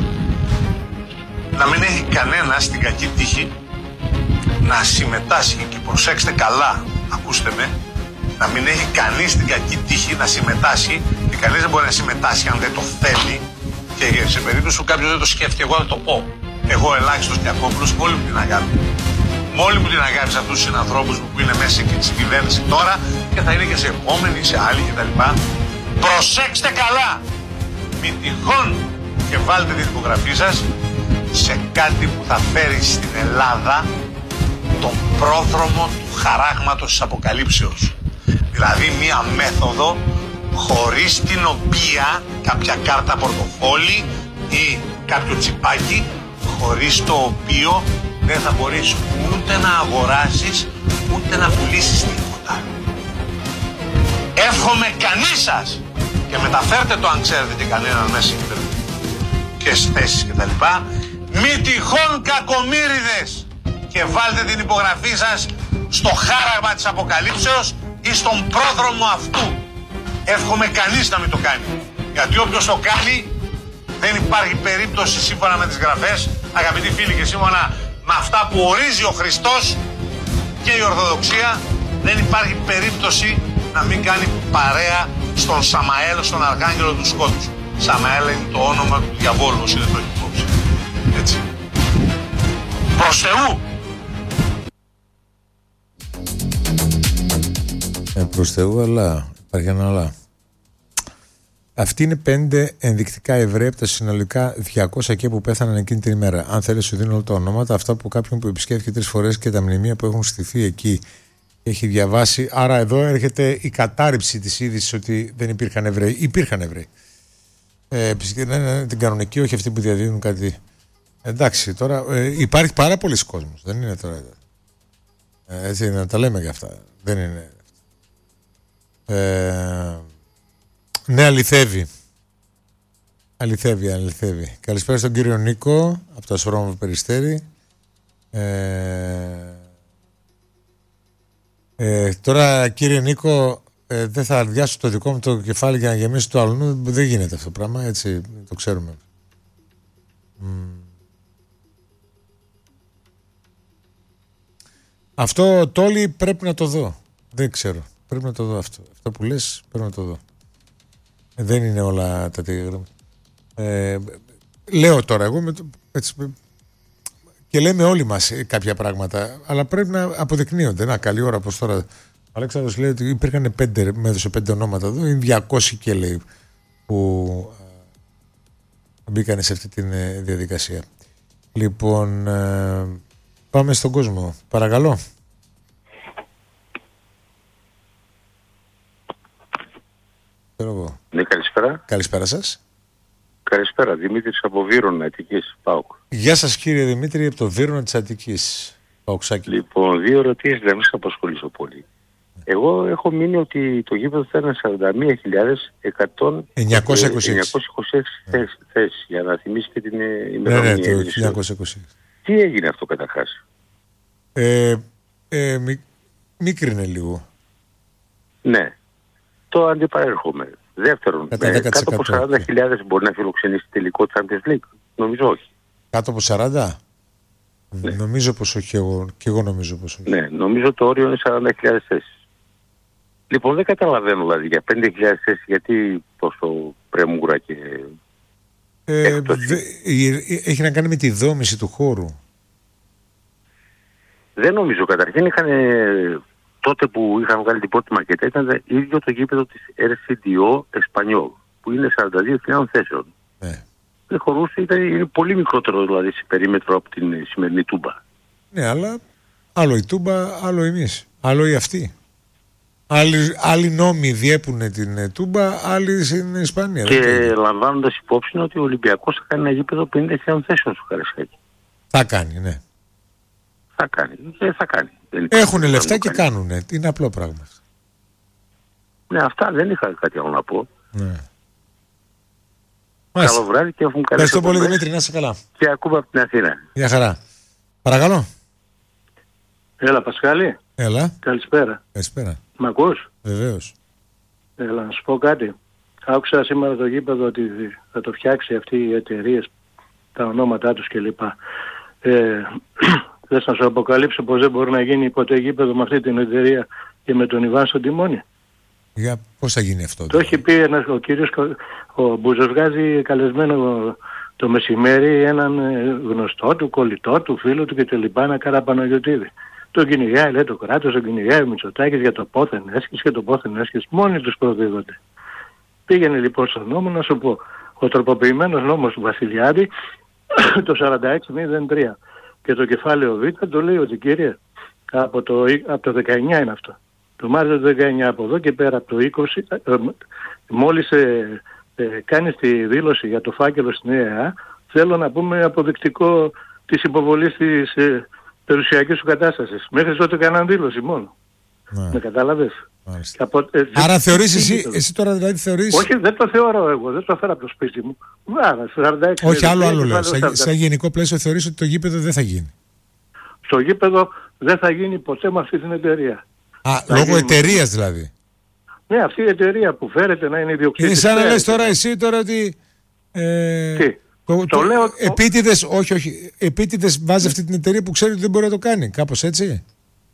να μην έχει κανένα στην κακή τύχη να συμμετάσχει, και προσέξτε καλά, ακούστε με, να μην έχει κανείς την κακή τύχη να συμμετάσχει, και κανείς δεν μπορεί να συμμετάσχει αν δεν το θέλει, και σε περίπτωση που κάποιος δεν το σκέφτηκε, εγώ θα το πω. Εγώ ελάχιστος Λιακόπουλος, με όλη μου την αγάπη. Με όλη μου την αγάπη σε αυτούς τους συνανθρώπους που είναι μέσα και στην κυβέρνηση τώρα και θα είναι και σε επόμενη, σε άλλη κτλ. Προσέξτε καλά! Μην τυχόν και βάλτε την υπογραφή σας σε κάτι που θα φέρει στην Ελλάδα τον πρόδρομο του χαράγματος της αποκαλύψεως. Δηλαδή μία μέθοδο χωρίς την οποία κάποια κάρτα πορτοφόλι ή κάποιο τσιπάκι, χωρίς το οποίο δεν θα μπορείς ούτε να αγοράσεις ούτε να πουλήσεις τίποτα. Εύχομαι κανείς σας, και μεταφέρτε το αν ξέρετε και κανέναν μέσα και στις θέσεις και τα λοιπά, μη τυχόν κακομοίριδες, και βάλτε την υπογραφή σας στο χάραγμα της αποκαλύψεως ή στον πρόδρομο αυτού. Εύχομαι κανείς να μην το κάνει, γιατί όποιος το κάνει δεν υπάρχει περίπτωση, σύμφωνα με τις γραφές, αγαπητοί φίλοι, και σύμφωνα με αυτά που ορίζει ο Χριστός και η Ορθοδοξία, δεν υπάρχει περίπτωση να μην κάνει παρέα στον Σαμαέλ, στον Αρχάγγελο του Σκότους. Σαμαέλ είναι το όνομα του διαβόλου, όσοι δεν το έχει υπόψη. Έτσι. Προς Θεού! Ε, προς Θεού, αλλά υπάρχει ένα αλλά. Αυτοί είναι πέντε ενδεικτικά Εβραίοι από τα συνολικά διακόσια και που πέθαναν εκείνη την ημέρα. Αν θέλει, σου δίνω όλα τα ονόματα, αυτά που κάποιον που επισκέφθηκε τρεις φορές και τα μνημεία που έχουν στηθεί εκεί έχει διαβάσει. Άρα εδώ έρχεται η κατάρριψη της είδησης ότι δεν υπήρχαν Εβραίοι. Υπήρχαν Εβραίοι. Ε, ναι, ναι, την κανονική, όχι αυτοί που διαδίδουν κάτι. Εντάξει, τώρα ε, υπάρχει πάρα πολλοί κόσμος. Δεν είναι τώρα. Ε, έτσι, να τα λέμε και αυτά. Δεν είναι. Ε, ναι, αληθεύει. Αληθεύει, αληθεύει. Καλησπέρα στον κύριο Νίκο από το Ασπρόμαυρο Περιστέρι. Ε, ε, τώρα, κύριε Νίκο, ε, δεν θα αδειάσω το δικό μου το κεφάλι για να γεμίσω το άλλο. Δεν γίνεται αυτό το πράγμα, έτσι το ξέρουμε. Mm. Αυτό το όλοι πρέπει να το δω. Δεν ξέρω. Πρέπει να το δω αυτό. Αυτό που λες πρέπει να το δω. Δεν είναι όλα τα τίγρα. Ε, λέω τώρα εγώ με το, έτσι, και λέμε όλοι μας κάποια πράγματα, αλλά πρέπει να αποδεικνύονται. Να, καλή ώρα πως τώρα. Ο Αλέξανδρος λέει ότι υπήρχαν πέντε, με έδωσε πέντε ονόματα εδώ, είναι διακόσιοι και λέει που μπήκανε σε αυτή τη διαδικασία. Λοιπόν, πάμε στον κόσμο. Παρακαλώ. Ναι, καλησπέρα. Καλησπέρα σας. Καλησπέρα, Δημήτρης από Βύρωνα, Αττικής, ΠΑΟΚ. Γεια σας κύριε Δημήτρη, από το Βύρωνα της Αττικής, ΠΑΟΚσάκι. Λοιπόν, δύο ερωτήσεις, δεν θα απασχολήσω πολύ. Εγώ έχω μείνει ότι το γήπεδο θα είναι σαράντα μία χιλιάδες εννιακόσια είκοσι έξι θέσεις, για να θυμίσει και την ημερομηνία. Ναι, ναι, το χίλια εννιακόσια είκοσι έξι. Τι έγινε αυτό καταρχάς? Ε, ε, μι, μίκρινε λίγο. Ναι, το αντιπαρέρχομαι. Δεύτερον, ε, κάτω από σαράντα χιλιάδες μπορεί να φιλοξενήσει τελικό Champions League? Νομίζω όχι. Κάτω από σαράντα? Ναι. Νομίζω πως όχι, εγώ, και εγώ νομίζω πως όχι. Ναι, νομίζω το όριο είναι σαράντα χιλιάδες θέσεις. Λοιπόν, δεν καταλαβαίνω δηλαδή για πέντε χιλιάδες θέσεις γιατί τόσο πρέμουρα και ε, δε, έχει να κάνει με τη δόμηση του χώρου. Δεν νομίζω. Καταρχήν είχαν, τότε που είχαν βγάλει την πρώτη μακέτα ήταν ίδιο το γήπεδο της Ερ Σι Ντι Ο Εσπανιόλ που είναι σαράντα δύο χιλιάδες θέσεων. Ναι. Δεν χωρούσε, ήταν είναι πολύ μικρότερο δηλαδή σε περίμετρο από την σημερινή Τούμπα. Ναι, αλλά άλλο η Τούμπα, άλλο εμείς, άλλο η αυτή. Άλλοι, άλλοι νόμοι διέπουν την Τούμπα, άλλοι στην Ισπανία. Και λαμβάνοντας υπόψη ότι ο Ολυμπιακός θα κάνει ένα γήπεδο πενήντα χιλιάδες θέσεων στο Καραϊσκάκι. Θα κάνει, ναι. Θα κάνει, δεν θα κάνει. Έχουν λεφτά και κάνουν. Είναι απλό πράγμα. Ναι, αυτά δεν είχα κάτι άλλο να πω. Ναι. Καλό βράδυ και έχουν καλή. Ευχαριστώ πολύ Δημήτρη, να είσαι καλά. Και ακούμε από την Αθήνα. Γεια χαρά. Παρακαλώ. Έλα Πασχάλη. Έλα. Καλησπέρα. Καλησπέρα. Μ' ακούς? Βεβαίως. Έλα, να σου πω κάτι. Άκουσα σήμερα το γήπεδο ότι θα το φτιάξει αυτή οι εταιρείες, τα ονόματά τους κλπ. Ε, θες να σου αποκαλύψω πως δεν μπορεί να γίνει ποτέ γήπεδο με αυτή την εταιρεία και με τον Ιβάν στον τιμόνι? Για πώς θα γίνει αυτό? Το έχει πει ένας, ο κύριος ο Μπούζος, βγάζει καλεσμένο το μεσημέρι έναν γνωστό του, κολλητό του, φίλο του κτλ. Ένα Καραπαναγιωτήδη. Τον κυνηγάει, λέει το κράτος, τον κυνηγάει ο Μητσοτάκης για το πόθεν έσχες και το πόθεν έσχες. Μόνοι τους προδίδονται. Πήγαινε λοιπόν στον νόμο να σου πω. Ο τροποποιημένος νόμος του Βασιλιάδη το σαράντα έξι μηδέν τρία και το κεφάλαιο Β το λέει ότι κύριε από το, από το δεκαεννιά είναι αυτό. Το Μάρτιο του δεκαεννιά από εδώ και πέρα από το είκοσι ε, μόλις ε, ε, κάνεις τη δήλωση για το φάκελο στην ΕΕΑ θέλω να πούμε αποδεικτικό της υποβολής της ε, περιουσιακής σου κατάστασης. Μέχρι τότε κάναν δήλωση μόνο. Ναι. Με κατάλαβες? Από, ε, Άρα θεωρείς εσύ, εσύ τώρα δηλαδή θεωρείς... Όχι, δεν το θεωρώ εγώ, δεν το φέρω από το σπίτι μου. Άρα, σαράντα έξι, όχι, άλλο άλλο λέω. Σαν, σαν γενικό πλαίσιο θεωρείς ότι το γήπεδο δεν θα γίνει? Στο γήπεδο δεν θα γίνει ποτέ με αυτή την εταιρεία. Α, θα λόγω εταιρείας δηλαδή? Ναι, αυτή η εταιρεία που φέρεται να είναι ιδιοκτήτης. Είναι σαν να λες τώρα εσύ τώρα ότι... Ε, Τι? Το, το, το λέω... Επίτηδες, όχι, όχι, επίτηδες βάζει αυτή την εταιρεία που ξέρει ότι δεν μπορεί να το κάνει. Κάπως έτσι.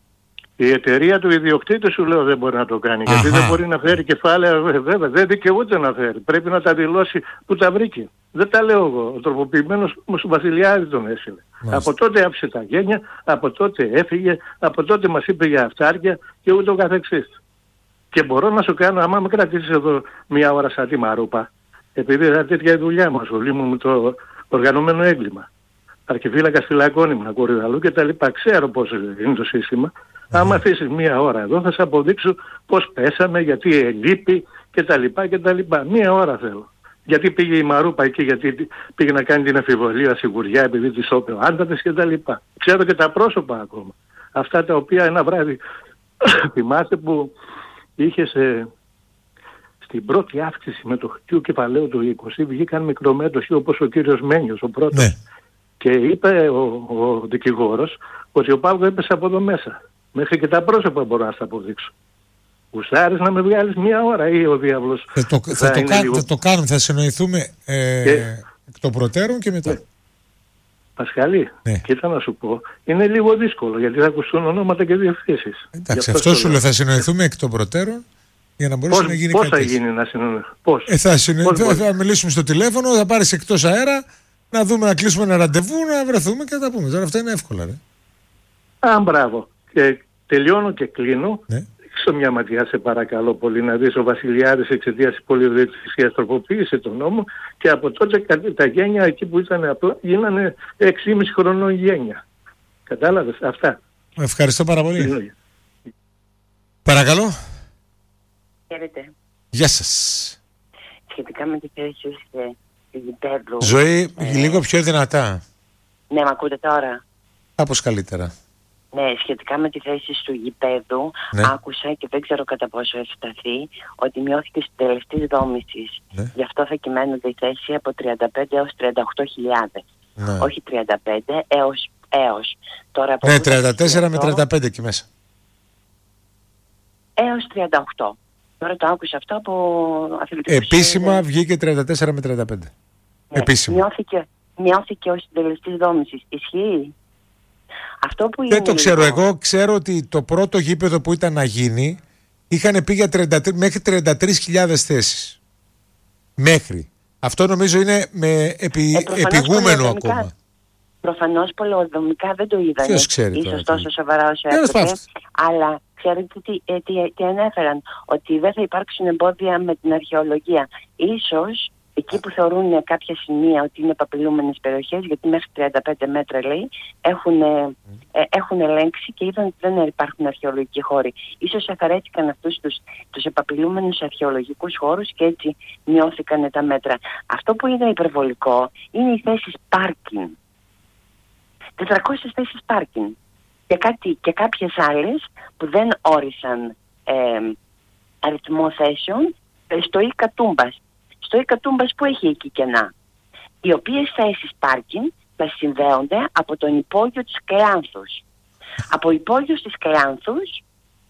Η εταιρεία του ιδιοκτήτη σου λέω δεν μπορεί να το κάνει. Αχα. Γιατί δεν μπορεί να φέρει κεφάλαια, βέβαια, δεν δικαιούται να φέρει. Πρέπει να τα δηλώσει που τα βρήκε. Δεν τα λέω εγώ. Ο τροποποιημένος μου σου Βασιλιάδη τον έσυλε. Από τότε άφησε τα γένια, από τότε έφυγε, από τότε μας είπε για αυτάρκεια και ούτω καθεξής. Και μπορώ να σου κάνω, άμα με κρατήσεις εδώ μία ώρα σαν τη Μαρούπα, επειδή ήταν τέτοια δουλειά μου, ασχολούμαι με το οργανωμένο έγκλημα. Αρχιφύλακας φυλακών ήμουν, κορυδαλού και τα λοιπά. Ξέρω πώς είναι το σύστημα. Mm. Άμα αφήσεις μία ώρα εδώ θα σε αποδείξω πώς πέσαμε, γιατί ελείπει και τα λοιπά και τα λοιπά. Μία ώρα θέλω. Γιατί πήγε η Μαρούπα εκεί, γιατί πήγε να κάνει την αφιβολία σιγουριά επειδή της είπε ο άντατες και τα λοιπά. Ξέρω και τα πρόσωπα ακόμα. Αυτά τα οποία ένα βράδυ θυμάστε που είχε σε... στην πρώτη αύξηση με το χτυού κεφαλαίου του είκοσι βγήκαν μικρομέτωχοι όπως ο κύριος Μένιος, ο πρώτος. Ναι. Και είπε ο, ο δικηγόρος ότι ο Παύλος έπεσε από εδώ μέσα. Μέχρι και τα πρόσωπα μπορώ να στα αποδείξω. Γουστάρεις να με βγάλεις μία ώρα ή ο διάβλος? Θα το, θα θα το, κα, λίγο... θα το κάνουμε, θα συνοηθούμε ε, και... εκ των προτέρων και μετά. Ναι. Πασχαλή, ναι. Κοίτα να σου πω, είναι λίγο δύσκολο γιατί θα ακουστούν ονόματα και διευθύνσεις. Εντάξει, αυτό σου λέω, θα συνοηθούμε εκ των προτέρων για να μπορέσει πώς, να γίνει πώς κάτι. Πώς θα γίνει να συνοηθούμε? Πώς? Ε, θα, συνο... πώς, θα, θα μιλήσουμε στο τηλέφωνο, θα πάρεις εκτός αέρα να δούμε, να κλείσουμε ένα ραντεβού, να βρεθούμε και να τα πούμε. Τώρα αυτά είναι εύκολα, ρε. Α, μπράβο. Και τελειώνω και κλείνω. Ναι. Ρίξω μια ματιά, σε παρακαλώ πολύ, να δεις ο Βασιλιάδης εξαιτίας της πολυδιοκτησίας τροποποίησε τον νόμο και από τότε τα γένια εκεί που ήταν απλά γίνανε έξι και μισό χρονών γένια. Κατάλαβες αυτά. Ευχαριστώ πάρα πολύ. Παρακαλώ. Χαίρετε. Γεια σας. Σχετικά με τη θέση του γηπέδου. Ζωή, ε... λίγο πιο δυνατά. Ναι, μ' ακούτε τώρα? Κάπως καλύτερα. Ναι, σχετικά με τη θέση του γηπέδου, ναι. άκουσα και δεν ξέρω κατά πόσο ευσταθεί ότι μειώθηκε στην τελεστή δόμησης. Ναι. Γι' αυτό θα κυμαίνονται η θέση από τριάντα πέντε έως τριάντα οκτώ χιλιάδες. Ναι. Όχι τριάντα πέντε έως. έως. Τώρα, από ναι, τριάντα τέσσερα με τριάντα πέντε εκεί μέσα. Έως τριάντα οκτώ. Τώρα το άκουσα αυτό από αθλητικούς. Επίσημα είναι... βγήκε τριάντα τέσσερα με τριάντα πέντε. Ναι. Επίσημα. Μειώθηκε, μειώθηκε ως συντελεστής δόμησης. Ισχύει? Αυτό που δεν το ξέρω. λίγο... Εγώ ξέρω ότι το πρώτο γήπεδο που ήταν να γίνει είχαν πει για τριάντα τρία, μέχρι τριάντα τρεις χιλιάδες θέσεις. Μέχρι. Αυτό νομίζω είναι με επι... ε, επιγούμενο ακόμα. Προφανώς πολεοδομικά δεν το είδανε. Ποιος ξέρει ίσως τώρα, τόσο σοβαρά όσο έπρεπε. Αλλά ξέρετε τι, ε, τι, τι ανέφεραν? Ότι δεν θα υπάρξουν εμπόδια με την αρχαιολογία. Ίσως εκεί που θεωρούν κάποια σημεία ότι είναι επαπειλούμενες περιοχές, γιατί μέχρι τριάντα πέντε μέτρα λέει, έχουν, ε, έχουν ελέγξει και είδαν ότι δεν υπάρχουν αρχαιολογικοί χώροι. Ίσως αφαιρέθηκαν αυτούς τους, τους επαπειλούμενους αρχαιολογικούς χώρους και έτσι μειώθηκαν τα μέτρα. Αυτό που είδα υπερβολικό είναι οι θέσεις πάρκινγκ. τετρακόσιες θέσεις πάρκινγκ. Και, κάτι, και κάποιες άλλες που δεν όρισαν ε, αριθμό θέσεων στο Ίκα Τούμπας. Στο Ίκα Τούμπας που έχει εκεί κενά. Οι οποίες θέσεις πάρκινγκ θα συνδέονται από τον υπόγειο της Κλεάνθους. Από υπόγειο της Κλεάνθους...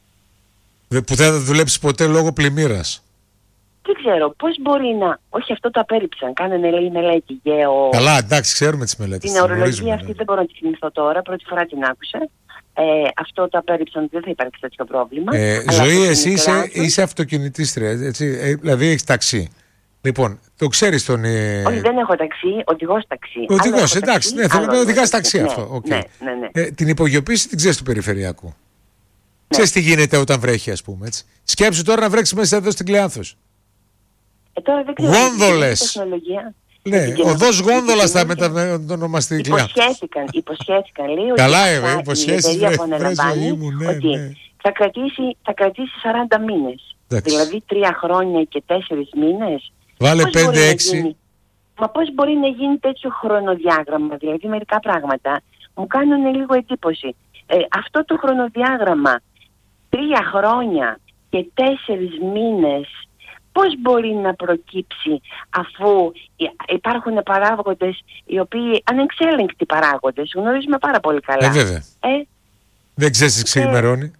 Που δεν θα δουλέψει ποτέ λόγω πλημμύρας. Δεν ξέρω πώς μπορεί να... Όχι, αυτό το απέρριψαν. Κάνανε λέει μελέτη γεω... Καλά, εντάξει, ξέρουμε τις μελέτες. Την ορολογία αυτή ναι. δεν μπορώ να τη θυμηθώ τώρα. Πρώτη φορά την άκουσα. Ε, αυτό το απέρριψαν, δεν θα υπάρξει τέτοιο πρόβλημα. Ε, Ζωή, εσύ είσαι, είσαι αυτοκινητίστρια, έτσι, ε, δηλαδή έχεις ταξί. Λοιπόν, το ξέρεις τον... Ε... Όχι, δεν έχω ταξί, οδηγός ταξί. Οδηγός, εντάξει, ναι, θέλω να οδηγάς ταξί αυτό. Okay. Ναι, ναι, ναι. Ε, την υπογειοποίηση την ξέρεις του περιφερειακού. Ναι. Ξέρεις τι γίνεται όταν βρέχει, ας πούμε, έτσι. Σκέψου τώρα να βρέξει μέσα εδώ στην Κλεάνθους. Ε, τώρα δεν ξέρω. Γόνδολες. Ναι, οδός Γόνδολας θα μετανομαστεί. Υποσχέθηκαν, υποσχέθηκαν λέει ότι καλά, ε, υποσχέσεις, βρε, βρε ζωή μου, ναι, ότι ναι. θα, κρατήσει, θα κρατήσει σαράντα μήνες. Εντάξει. Δηλαδή τρία χρόνια και τέσσερις μήνες. Βάλε πέντε έξι. Μα πώς μπορεί να γίνει τέτοιο χρονοδιάγραμμα? Δηλαδή μερικά πράγματα μου κάνουν λίγο εντύπωση. Ε, αυτό το χρονοδιάγραμμα τρία χρόνια και τέσσερις μήνες πώς μπορεί να προκύψει αφού υπάρχουν παράγοντες οι οποίοι ανεξέλεγκτοι παράγοντες, γνωρίζουμε πάρα πολύ καλά. Ε, βέβαια. Ε, δεν ξέρεις τι ξημερώνει.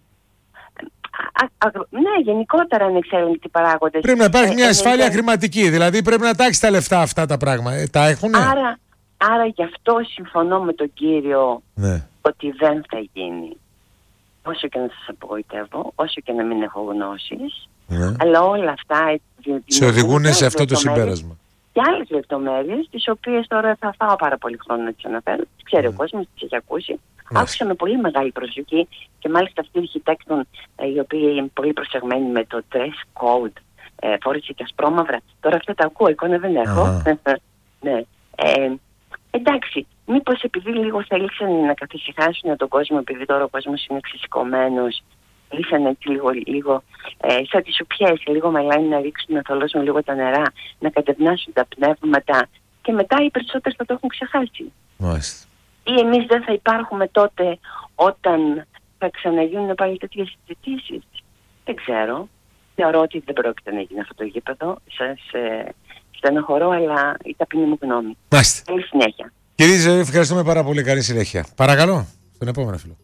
Α, α, ναι, γενικότερα ανεξέλεγκτοι παράγοντες. Πρέπει να υπάρχει ε, μια ασφάλεια ε, χρηματική, δηλαδή πρέπει να τάξεις τα λεφτά αυτά τα πράγματα. Ε, τα έχουνε. Άρα, άρα γι' αυτό συμφωνώ με τον κύριο ναι. ότι δεν θα γίνει. Όσο και να σας απογοητεύω, όσο και να μην έχω γνώσεις, ναι. αλλά όλα αυτά σε οδηγούν σε αυτό το συμπέρασμα. Και άλλες λεπτομέρειες, τις οποίες τώρα θα φάω πάρα πολύ χρόνο να τις αναφέρω. Τις ξέρει mm. ο κόσμος, τις έχει ακούσει. Mm. Άκουσα με πολύ μεγάλη προσοχή και μάλιστα αυτοί οι αρχιτέκτων, οι οποίοι είναι πολύ προσεγμένοι με το dress code, ε, φόρησε και ασπρόμαυρα. Τώρα αυτά τα ακούω, εικόνα δεν έχω. Uh-huh. ναι. ε, εντάξει, μήπως επειδή λίγο θέλησαν να καθησυχάσουν τον κόσμο, επειδή τώρα ο κόσμος είναι ξεσηκωμένος, λύσαν έτσι λίγο, λίγο ε, σαν τις σουπιές, λίγο μελάνι να ρίξουν, να θολώσουν λίγο τα νερά, να κατευνάσουν τα πνεύματα και μετά οι περισσότεροι θα το έχουν ξεχάσει. Μάλιστα. Ή εμείς δεν θα υπάρχουμε τότε όταν θα ξαναγίνουν πάλι τέτοιες συζητήσεις. Δεν ξέρω. Θεωρώ ότι δεν πρόκειται να γίνει αυτό το γήπεδο. Σας ε, στενοχωρώ, αλλά η ταπεινή μου γνώμη. Μάλιστα. Καλή συνέχεια. Κύριε Ζωή, ευχαριστούμε πάρα πολύ. Καλή συνέχεια. Παρακαλώ, στον επόμενο φίλο.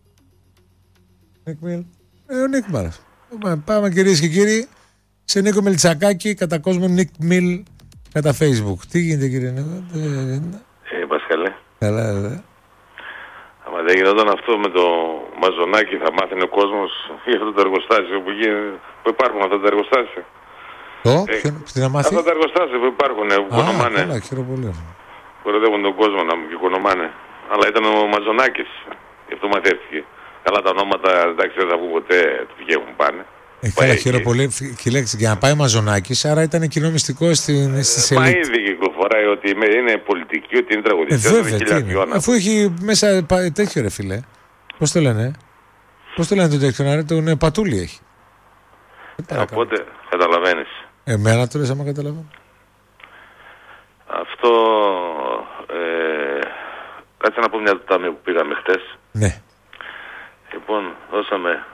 Νίκ ε, ο Νίκ Μάρας. Πάμε κυρίες και κύριοι σε Νίκο Μελτσακάκη, κατά κόσμο Νίκ Μιλ κατά Facebook. Τι γίνεται κύριε Νίκο? Ε, Πασχαλέ. Καλά, βέβαια. Άμα δεν γινόταν αυτό με το μαζονάκι θα μάθαινε ο κόσμος για αυτό το εργοστάσιο που, γίνει, που υπάρχουν αυτά τα εργοστάσια. Το, ε, τι να μάθει? Αυτά τα εργοστάσια που υπάρχουν, που κονομάνε. Καλά, χαίρομαι πολύ. κοροϊδεύουν τον κόσμο να μου κυκονομάνε. Αλλά ήταν ο Μαζονάκης, γι' αυτό μαθαίρθηκε. Καλά τα ονόματα, εντάξει, δεν θα βγουν ποτέ, βγαίνουν πάνε. Ε, καλά, χαίρομαι πολύ. Και λέξη, για να πάει ο Μαζονάκης, άρα ήταν κοινό μυστικό στην, στη σελίδα. Μα ήδη κυκλοφοράει ότι είναι πολιτική, ότι είναι τραγουδιστής. Ε, βέβαια, τι είναι. Αφού έχει μέσα τέτοιο ρε φίλε. Πώς το λένε, πώς το λένε το τέτοιο, να τον ε, Πατούλη έχει. Ε, οπότε καταλαβαίνεις. Εμένα το λες άμα καταλαβαίνω. Αυτό, ε, κάτσε να πω μια του τάμια που πήγαμε χτες. Ναι. Λοιπόν, δώσαμε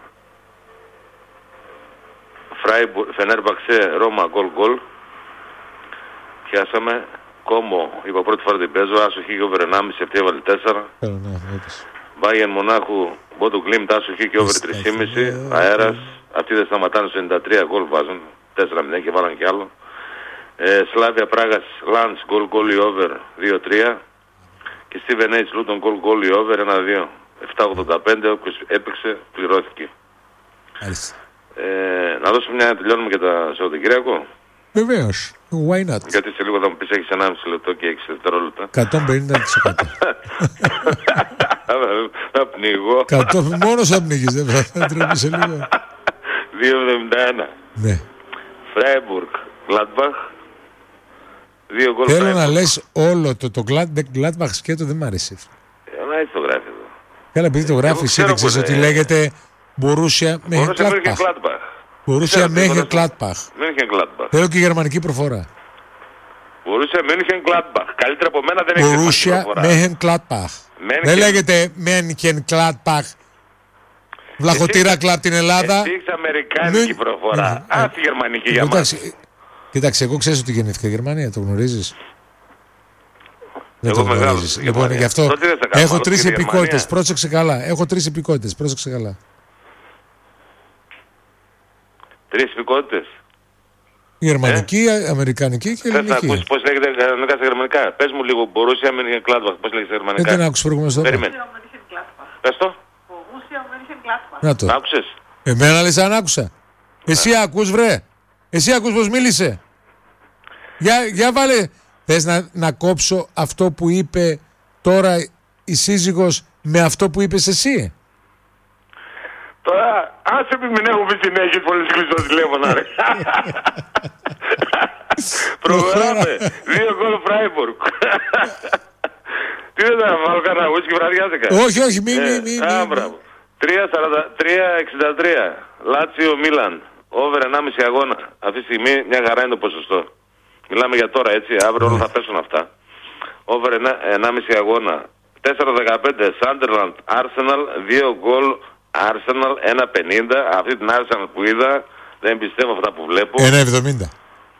Φενέρμπαξε, Ρώμα, γκολ γκολ. Πιάσαμε Κόμο, είπα πρώτη φορά την παίζω, άσοχη και over ενάμιση, αυτή έβαλε τέσσερα. Μπάγεν Μονάχου, Μπότου Γκλίμπ, άσοχη και over τρία κόμμα πέντε. Αέρας, αυτοί δεν σταματάνε στο ενενήντα τρία, γκολ βάζουν, τέσσερα μηδέν και βάλαν κι άλλο. Ε, Σλάβια Πράγας, Λαντς, γκολ γκολ ή over δύο τρία. Και Στίβεν Έιτς Λούτον, γκολ γκολ ή over ένα δύο. επτά ογδόντα πέντε, όποιος έπαιξε, πληρώθηκε. Ε, να δώσω μια, τελειώνουμε για τα Σαββατοκύριακο. Βεβαίως, why not. Γιατί σε λίγο θα μου πεις έχεις ενάμιση λεπτό και έξι δευτερόλεπτα. εκατόν πενήντα τοις εκατό. Θα πνιγώ. Μόνος θα πνιγείς, δεν θα τρέπεις σε λίγο. δύο εβδομήντα ένα. Ναι. Φράιμπουργκ, Γκλάντμπαχ. Δύο γκολ. Θέλω να λες όλο το, το Gladbach σκέτο δεν μ' αρέσει. Ε, να έτσι το γράφει εδώ. Καλά, επειδή το γράφει εσύ δεν ξέρεις ότι λέγεται Μπορούσια Mönchengladbach. Μπορούσια Mönchengladbach. Θέλω και γερμανική προφορά. Μπορούσια Mönchengladbach. Καλύτερα από μένα δεν έχει Μπορούσια Mönchengladbach. Δεν λέγεται Mönchengladbach. Βλαχωτήρα κλαμπ την Ελλάδα. Εσύ έχεις αμερικάνικη προφορά. Α, τη γερμανική για μας. Κοίταξε, εγώ ξέρεις ότι γεννήθηκα Γερμανία, το γνωρίζεις. Δεν το γνωρίζεις. Λοιπόν, γι' αυτό έχω τρεις επικότητες. Πρόσεξε καλά. Έχω τρεις επικότητες. Πρόσεξε καλά. Τρεις επικότητες. Γερμανική, ε? αμερικανική και ελληνική. Θες να ακούσεις πώς λέγεται κανονικά στα γερμανικά. Πες μου λίγο, Μπορούσια Mönchengladbach. Πώς λέγεται στα γερμανικά. Δεν άκουσες προηγουμένως τώρα. Περίμενε. Πες το. Να το. Άκουσες. Εμένα λες αν άκουσα. Εσύ ακούς βρε. Εσύ ακούς πως μίλησε. Για, για βάλε. Θες να, να κόψω αυτό που είπε τώρα η σύζυγος με αυτό που είπες εσύ. Τώρα, άσε μην μην έχω πει συνέχεια πολύ κλειστό τηλέφωνα ρε. Προχωράμε. Δύο γκολ Φράιμπουργκ. Τι δεν θα βάλω κανένα ουίσκι βραδιάτικα. Όχι, όχι, μη, μη, μη. τρία εξήντα τρία. Λάτσιο Μίλαν. Over ενάμιση αγώνα. Αυτή τη στιγμή μια χαρά είναι το ποσοστό. Μιλάμε για τώρα έτσι, αύριο όλα θα πέσουν αυτά. Over ενάμιση αγώνα. τέσσερα δεκαπέντε Sunderland Arsenal, δύο γκολ Arsenal, ένα πενήντα. Αυτή την Arsenal που είδα δεν πιστεύω αυτά που βλέπω. ένα εβδομήντα.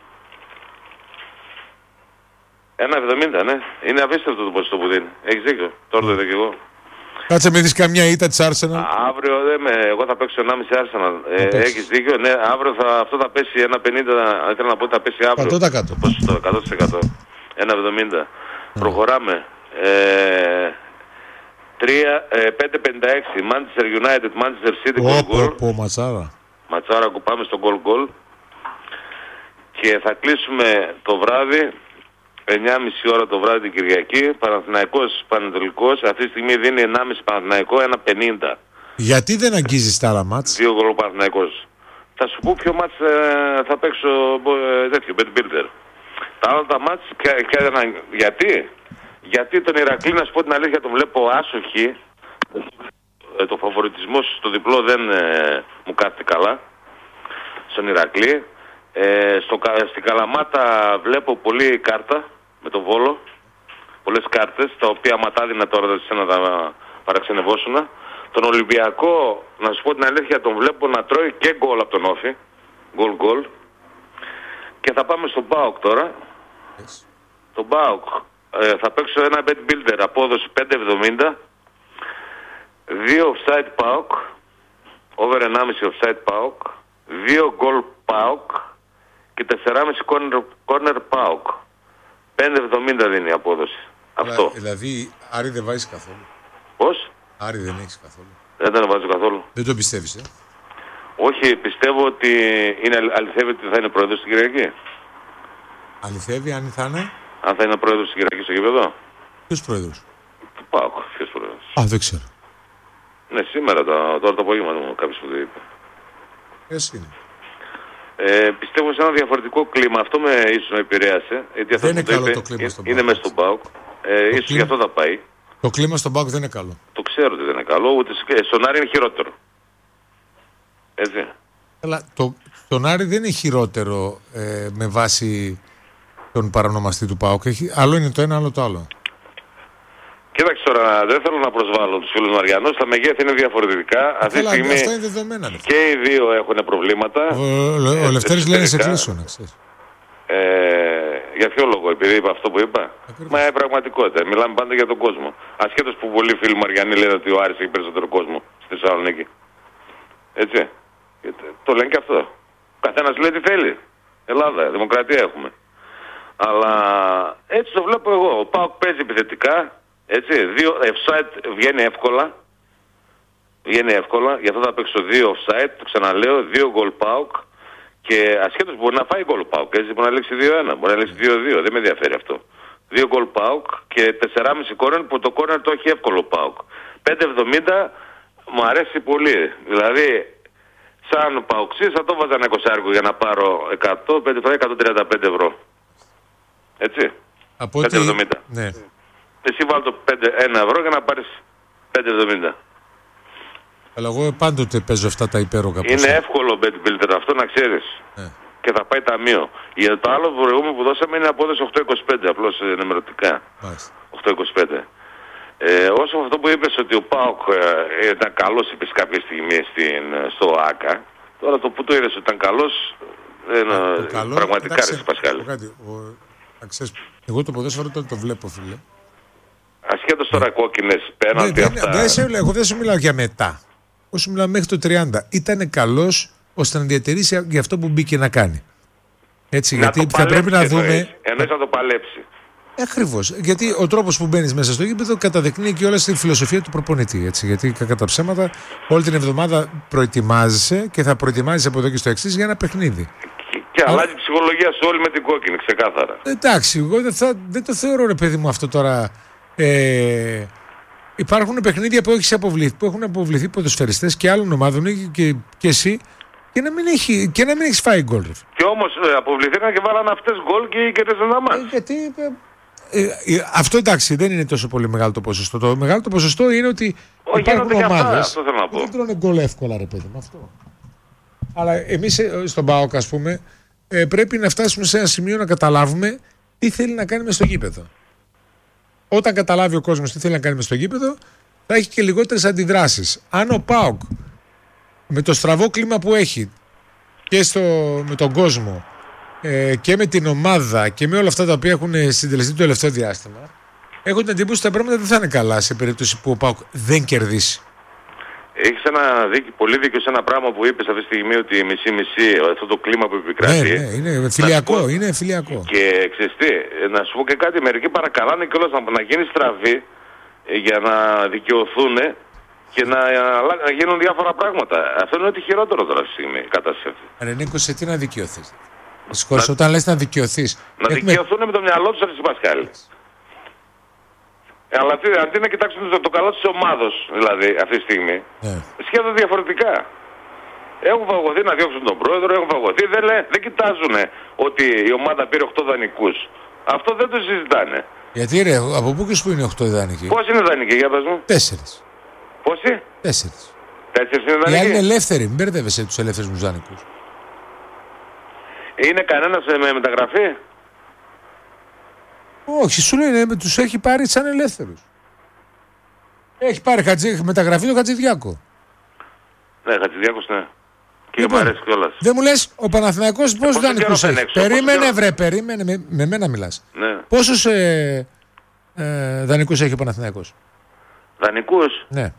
ένα εβδομήντα, ναι. Είναι απίστευτο το ποσοστό που δίνει. Έχεις δίκιο. Τώρα το είδα και εγώ. Κάτσε με δεις καμιά ήττα της Arsenal. Αύριο δεν με, εγώ θα παίξω ενάμιση Arsenal. Ε, έχεις δίκιο, ναι, αύριο θα, αυτό θα πέσει ένα πενήντα, αν ήθελα να πω ότι θα πέσει αύριο. εκατό τοις εκατό. Ποσοστό, εκατό τοις εκατό. ένα εβδομήντα. Mm. Προχωράμε. Ε, πέντε πενήντα έξι Manchester United, Manchester City, goal goal. Πω, ματσάρα. Ματσάρα που πάμε στο goal goal. Και θα κλείσουμε το βράδυ. εννιά και μισή ώρα το βράδυ την Κυριακή, Παναθηναϊκός Πανετολικός, αυτή τη στιγμή δίνει ενάμιση Παναθηναϊκό, ένα πενήντα. Γιατί δεν αγγίζεις τα άλλα μάτς? Δύο γκολ Παναθηναϊκός. Θα σου πω ποιο μάτς ε, θα παίξω ε, τέτοιο, bet builder. Τα άλλα τα μάτς, ποια, ποια, γιατί? Γιατί τον Ηρακλή, να σου πω την αλήθεια, τον βλέπω άσοχη. Ε, το φαβοριτισμό στο διπλό δεν ε, μου κάθεται καλά. Στον Ηρακλή. Ε, στο, στην Καλαμάτα βλέπω πολύ κάρτα με το Βόλο, πολλές κάρτες, τα οποία ματάδινα τώρα να τα παραξενευώσουν. Τον Ολυμπιακό, να σου πω την αλήθεια, τον βλέπω να τρώει και γκολ από τον Όφη, γκολ γκολ. Και θα πάμε στον ΠΑΟΚ τώρα. Yes. Τον ΠΑΟΚ ε, θα παίξω ένα bet builder, απόδοση πέντε εβδομήντα, δύο offside ΠΑΟΚ, over ενάμιση offside ΠΑΟΚ, δύο γκολ ΠΑΟΚ και τέσσερα κόμμα πέντε corner ΠΑΟΚ. πέντε εβδομήντα δίνει η απόδοση. Λα, αυτό. Δηλαδή, Άρη δεν βάζεις καθόλου. Πώς? Άρη δεν έχεις καθόλου. Δεν τον βάζω καθόλου. Δεν το πιστεύεις, ε? Όχι, πιστεύω ότι είναι, αληθεύει ότι θα είναι πρόεδρος στην Κυριακή. Αληθεύει, αν θα είναι? Αν θα είναι πρόεδρος στην Κυριακή στο γήπεδο. Ποιος πρόεδρος? Του ΠΑΟΚ, ποιος πρόεδρος? Α, δεν ξέρω. Ναι, σήμερα, το, τώρα το απόγευμα μου κάποιος που το είπε. Ποιος είναι? Ε, πιστεύω σε ένα διαφορετικό κλίμα. Αυτό με ίσως με επηρέασε. Γιατί δεν είναι το καλό είπε, το κλίμα στον είναι ΠΑΟΚ. μέσα στον ΠΑΟΚ. Ε, ίσως κλίμα... γι' αυτό θα πάει. Το κλίμα στον ΠΑΟΚ δεν είναι καλό. Το ξέρω ότι δεν είναι καλό, ούτε στον Άρη είναι χειρότερο. Έτσι. Αλλά το, τον Άρη δεν είναι χειρότερο ε, με βάση τον παρανομαστή του ΠΑΟΚ. Έχει, άλλο είναι το ένα, άλλο το άλλο. Κοίταξε τώρα, δεν θέλω να προσβάλλω τους φίλους Μαριανούς, τα μεγέθη είναι διαφορετικά. Αυτή τη στιγμή αυτά είναι δεδομένα, και οι δύο έχουν προβλήματα. Ο, ο, ο, ο Λευτέρης λένε σε κλείσω, να ξέρεις. Ε, για ποιο λόγο, επειδή είπα αυτό που είπα? Ακριβώς. Μα είναι πραγματικότητα. Μιλάμε πάντα για τον κόσμο. Ασχέτως που πολλοί φίλοι Μαριανοί λένε ότι ο Άρης έχει περισσότερο κόσμο στη Θεσσαλονίκη. Έτσι. Το λένε και αυτό. Καθένας λέει τι θέλει. Ελλάδα, δημοκρατία έχουμε. Αλλά έτσι το βλέπω εγώ. Ο ΠΑΟΚ παίζει επιθετικά. Έτσι. Δύο offside βγαίνει εύκολα. Βγαίνει εύκολα. Γι' αυτό θα παίξω δύο offside. Το ξαναλέω. Δύο goal ΠΑΟΚ. Και ασχέτως μπορεί να φάει γκολ ΠΑΟΚ, έτσι, μπορεί να λήξει δύο ένα, μπορεί να λήξει δύο δύο, δεν με ενδιαφέρει αυτό. Δύο γκολ ΠΑΟΚ και τέσσερα κόμμα πέντε κόρνερ που το κόρνερ το έχει εύκολο ΠΑΟΚ. πέντε εβδομήντα μου αρέσει πολύ. Δηλαδή, σαν ΠΑΟΚΣής θα το βάζα ένα εικοσάρικο για να πάρω εκατό, πέντε φορές εκατόν τριάντα πέντε ευρώ. Έτσι. Από πέντε εβδομήντα. Ναι. Εσύ βάλω το ένα ευρώ για να πάρεις πέντε εβδομήντα. Αλλά εγώ πάντοτε παίζω αυτά τα υπέρογκα. Είναι εύκολο bet builder αυτό να ξέρεις. Ε. Και θα πάει ταμείο. Για το άλλο προηγούμενο που δώσαμε είναι απόδοση οκτώ είκοσι πέντε, απλώς ενημερωτικά. οκτώ είκοσι πέντε. Ε, όσο αυτό που είπες ότι ο ΠΑΟΚ ε, ήταν καλός, είπες κάποια στιγμή στην, στο ΆΚΑ, τώρα το που το είδες ότι ήταν καλός, ε, ε, καλό, πραγματικά αρέσει Πασχάλη. Εγώ το ποδόσφαιρο τώρα το βλέπω, φίλε. Ασχέτως τώρα ναι. κόκκινες πέναντι ναι, αυτά. Δεν σε εγώ δεν σου μιλάω για μετά. Όσο μιλάω μέχρι το τριάντα. Ήτανε καλός ώστε να διατηρήσει για αυτό που μπήκε να κάνει. Έτσι, να γιατί θα πρέπει να δούμε. Εννοείς να το παλέψει. Ακριβώς. Γιατί ο τρόπος που μπαίνεις μέσα στο γήπεδο καταδεικνύει και όλα στη φιλοσοφία του προπονητή. Έτσι. Γιατί κατά τα ψέματα όλη την εβδομάδα προετοιμάζεσαι και θα προετοιμάζεσαι από εδώ και στο εξής για ένα παιχνίδι. Και, και Α... αλλάζει η ψυχολογία σου όλη με την κόκκινη, ξεκάθαρα. Εντάξει, εγώ δεν, θα, δεν το θεωρώ, ρε παιδί μου, αυτό τώρα. Ε, υπάρχουν παιχνίδια που, έχεις αποβληθεί, που έχουν αποβληθεί ποδοσφαιριστές και άλλων ομάδων και, και εσύ και να μην, έχει, και να μην έχεις φάει γκολ. Και όμως ε, αποβληθήκαν και βάλαν αυτές γκολ και κερδίσαν τα μάτια. Ε, γιατί ε, ε, αυτό εντάξει δεν είναι τόσο πολύ μεγάλο το ποσοστό. Το μεγάλο το ποσοστό είναι ότι Ο, υπάρχουν ομάδες που δεν τρώνε γκολ εύκολα, ρε παιδί μου, αυτό. Αλλά εμείς στον ΠΑΟΚ, ας πούμε, ε, πρέπει να φτάσουμε σε ένα σημείο να καταλάβουμε τι θέλει να κάνει μες στο γήπεδο. Όταν καταλάβει ο κόσμος τι θέλει να κάνει μες στο γήπεδο, θα έχει και λιγότερες αντιδράσεις. Αν ο ΠΑΟΚ με το στραβό κλίμα που έχει και στο, με τον κόσμο ε, και με την ομάδα και με όλα αυτά τα οποία έχουν συντελεστεί το τελευταίο διάστημα, έχω την εντύπωση ότι τα πράγματα δεν θα είναι καλά σε περίπτωση που ο ΠΑΟΚ δεν κερδίσει. Έχεις ένα δίκη, πολύ δίκιο σε ένα πράγμα που είπες αυτή τη στιγμή ότι μισή-μισή, αυτό το κλίμα που επικρατεί. Ναι, ναι, είναι φιλιακό, πω, είναι φιλιακό. Και ξέρεις τι, να σου πω και κάτι, μερικοί παρακαλάνε κιόλας να, να γίνει στραβή για να δικαιωθούν και να, να γίνουν διάφορα πράγματα. Αυτό είναι ότι χειρότερο τώρα αυτή τη στιγμή η κατάσταση αυτή. Ρε Νίκο, σε τι να δικαιωθείς? Να... Όταν λες να δικαιωθείς. Να Έχουμε... δικαιωθούν με το μυαλό τους αυτή Πασχάλη. Αλλά αντί, αντί να κοιτάξουν το, το καλό της ομάδος, δηλαδή, αυτή τη στιγμή, yeah. σχεδόν διαφορετικά. Έχουν φαγωθεί να διώξουν τον πρόεδρο, έχουν φαγωθεί, δεν, λέ, δεν κοιτάζουν ότι η ομάδα πήρε οκτώ δανεικούς. Αυτό δεν το συζητάνε. Γιατί ρε, από πού και σου είναι οκτώ δανεικοί? Πόσοι είναι δανεικοί, για πες μου? Τέσσερις. Πόσοι? Τέσσερις. Τέσσερις είναι δανεικοί. Οι άλλοι είναι ελεύθεροι, μην μπερδεύεσαι τους ελεύθερους μου δανεικούς. Είναι κανένας με μεταγραφή? Όχι, σου λένε, τους έχει πάρει σαν ελεύθερους. Έχει πάρει χατζη, μεταγραφή το Χατζηδιάκο. Ναι, Χατζηδιάκος, ναι. Και λοιπόν, μου αρέσει κιόλας. Δεν μου λες, ο Παναθηναϊκός πόσους δανεικούς έχει? Έξω, περίμενε βρε, περίμενε, με, με μένα μιλάς. Ναι. Πόσους ε, ε, δανεικούς έχει ο Παναθηναϊκός? Δανεικούς? Ναι.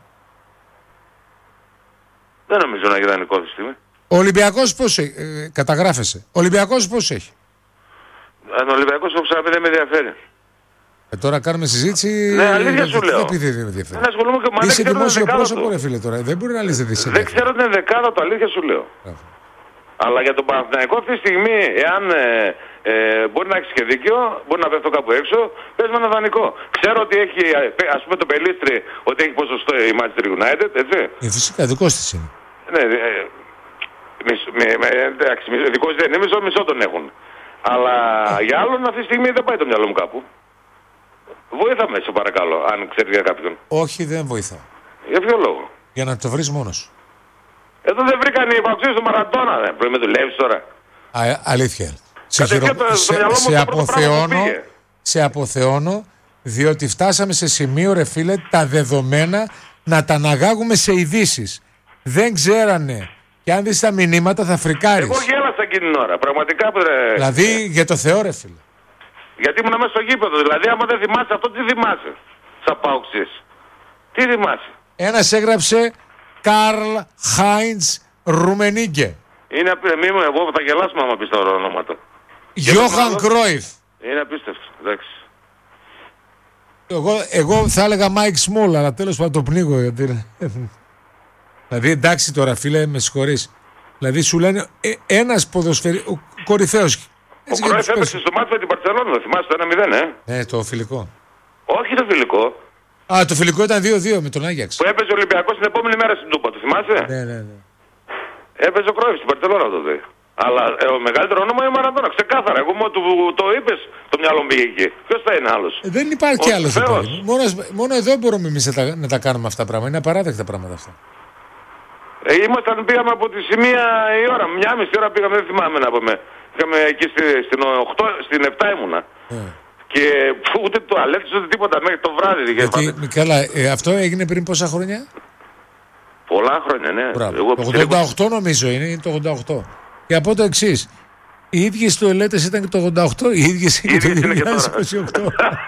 Δεν νομίζω να έχει δανεικό αυτή τη στιγμή. Ο Ολυμπιακός πώς έχει, ε, καταγράφεσαι. Ο Ολυμπιακός πώς έχει? Αν ο Ολυμπιακός το ξαναπεί δεν με ενδιαφέρει. Ε, τώρα κάνουμε συζήτηση. Ναι, αλήθεια σου λέω. Δεν με ενδιαφέρει. Δεν ασχολούμαι και με Είσαι δημόσιο πρόσωπο, ρε φίλε τώρα. Δεν μπορεί να λες δεν Δεν ξέρω την δεκάδα του, αλήθεια σου λέω. Αλλά για τον Παναθηναϊκό αυτή τη στιγμή, εάν ε, ε, μπορεί να έχει και δίκιο, μπορεί να πέφτω κάπου έξω, πες με ένα δανεικό. Ξέρω ότι έχει, ας πούμε, το Πελίστρι, ότι έχει ποσοστό η Manchester United, έτσι. Ε, φυσικά, δικός της είναι. Ναι, ε, μισ, με, με, εντάξει, δικός δεν είναι, μισό, μισό τον έχουν. Αλλά για άλλον αυτή τη στιγμή δεν πάει το μυαλό μου κάπου. Βοήθαμε, σε παρακαλώ, αν ξέρει για κάποιον. Όχι, δεν βοηθάω. Για ποιο λόγο? Για να το βρεις μόνος σου. Εδώ δεν βρήκαν οι υπαξίες του Μαραντώνα, δεν πρέπει να δουλεύεις τώρα. Α, αλήθεια. Σε, χειρο... σε, σε, αποθεώνω, σε αποθεώνω, διότι φτάσαμε σε σημείο, ρε φίλε, τα δεδομένα να τα αναγάγουμε σε ειδήσεις. Δεν ξέρανε. Και αν δεις τα μηνύματα θα φρικάρεις. Εγώ γέλασα εκείνη την ώρα, πραγματικά. Ρε... Δηλαδή για το Θεό, ρε φίλε. Γιατί ήμουν μέσα στο γήπεδο. Δηλαδή, άμα δεν θυμάσαι αυτό, τι θυμάσαι? Σαν πάουξες. Τι θυμάσαι? Ένας έγραψε Καρλ Χάιντς Ρουμενίγκε. Είναι μη μου, εγώ θα γελάσουμε άμα πεις τα ονόματα. Γιώχαν Κρόιφ. Είναι απίστευτο, εντάξει. Εγώ, εγώ θα έλεγα Μάικ Σμόλ, αλλά τέλος πάντων το πνίγω. Γιατί... δηλαδή εντάξει τώρα φίλε, με συγχωρείς. Δηλαδή σου λένε ε, ένας ποδοσφαιρι... ο κορυφαίος. Ο Κρόιφ έπαιξε στο μάτι με την Μπαρσελόνα, θυμάσαι το ένα μηδέν, ε. Ναι, το φιλικό. Όχι το φιλικό. Α, το φιλικό ήταν δύο δύο με τον Άγιαξ. Που έπαιζε ο Ολυμπιακός την επόμενη μέρα στην Τούπα, το θυμάσαι? Ναι, ναι, ναι. Έπαιζε ο Κρόιφ στην Μπαρσελόνα τότε. Αλλά ε, ο μεγαλύτερο όνομα είναι ο Μαραντώνα, ξεκάθαρα. Εγώ μόνο το, το είπες, το μυαλό μου πήγε εκεί. Ποιος θα είναι άλλος? Ε, δεν υπάρχει άλλος. Μόνο, μόνο εδώ μπορούμε εμείς να τα, να τα κάνουμε αυτά τα πράγματα. Είναι απαράδεκτα πράγματα αυτά. Ε, ήμασταν, πήγαμε από τη σημεία η ώρα, μια μισή ώρα πήγαμε, δεν θυμάμαι να πούμε. Πήγαμε εκεί στη, στην, οκτώ, στην επτά ήμουνα. Yeah. Και πού, ούτε το αλέξης ούτε τίποτα μέχρι το βράδυ. Γιατί, καλά, ε, αυτό έγινε πριν πόσα χρόνια? Πολλά χρόνια, ναι. Εγώ, το ογδόντα οκτώ νομίζω είναι, είναι το ογδόντα οκτώ. Και από το εξής, οι ίδιες τουαλέτες ήταν και το ογδόντα οκτώ, οι ίδιες είναι και το δύο χιλιάδες είκοσι οκτώ.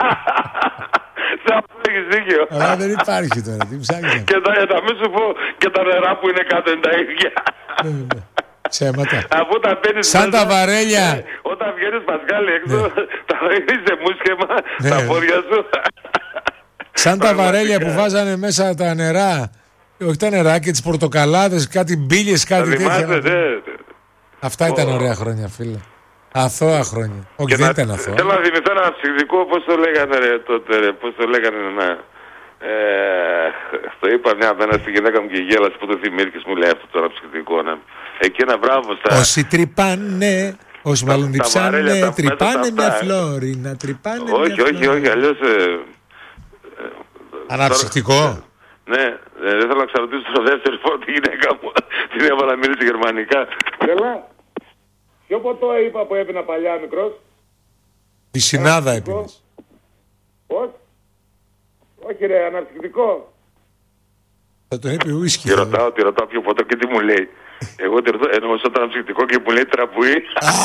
Έχεις δίκιο. Αλλά δεν υπάρχει τώρα, τι ψάχνεις? Και τα, τα μη σου πω, και τα νερά που είναι κάτω είναι τα ίδια. Ψέματα. Αφού τα παίρνεις σαν μέσα, τα βαρέλια. Ε, όταν βγαίνεις Πασκάλη έξω, ναι. Τα είσαι μουσκεμα, ναι. Τα πόδια σου. Σαν τα βαρέλια που βάζανε μέσα τα νερά. Όχι τα νερά και τις πορτοκαλάδες, κάτι μπίλιες, κάτι τέτοια. Ναι. Αυτά ήταν oh. ωραία χρόνια, φίλε. Αθώα χρόνια. Όχι, δεν ήταν αθώα. Θέλω να θυμηθώ ένα ψυχικό, πώς το λέγανε ρε, τότε, ρε, πώς το λέγανε, ναι. Ε, το είπα μια μέρα στη γυναίκα μου και γέλασε που το θυμήθηκες, μου λέει αυτό τώρα ψυχικό, ναι. Εκεί ένα μπράβο στα... Όσοι τρυπάνε, όσοι μάλλον διψάνε, τρυπάνε μια φλόρη, να τρυπάνε όχι, μια όχι, όχι, αλλιώς... Ε, αναψυχτικό. Τώρα, ναι, ε, δεν θέλω να ξαναρωτήσω το δεύτερο φορά τη γυναίκα μου, την έβαλα να μιλήσει γερμανικά. Καλά. Ποιο ποτό είπα που έπαινα παλιά μικρός? Τη συνάδα έπινες. Πώς? Όχι ρε, αναρκτικό. Θα τον είπε ουίσκι. Και ρωτάω, τη ρωτάω ποιο ποτό και τι μου λέει. Εγώ τη ρωτάω, εννοούσα το αναψυκτικό και μου λέει τραπουή.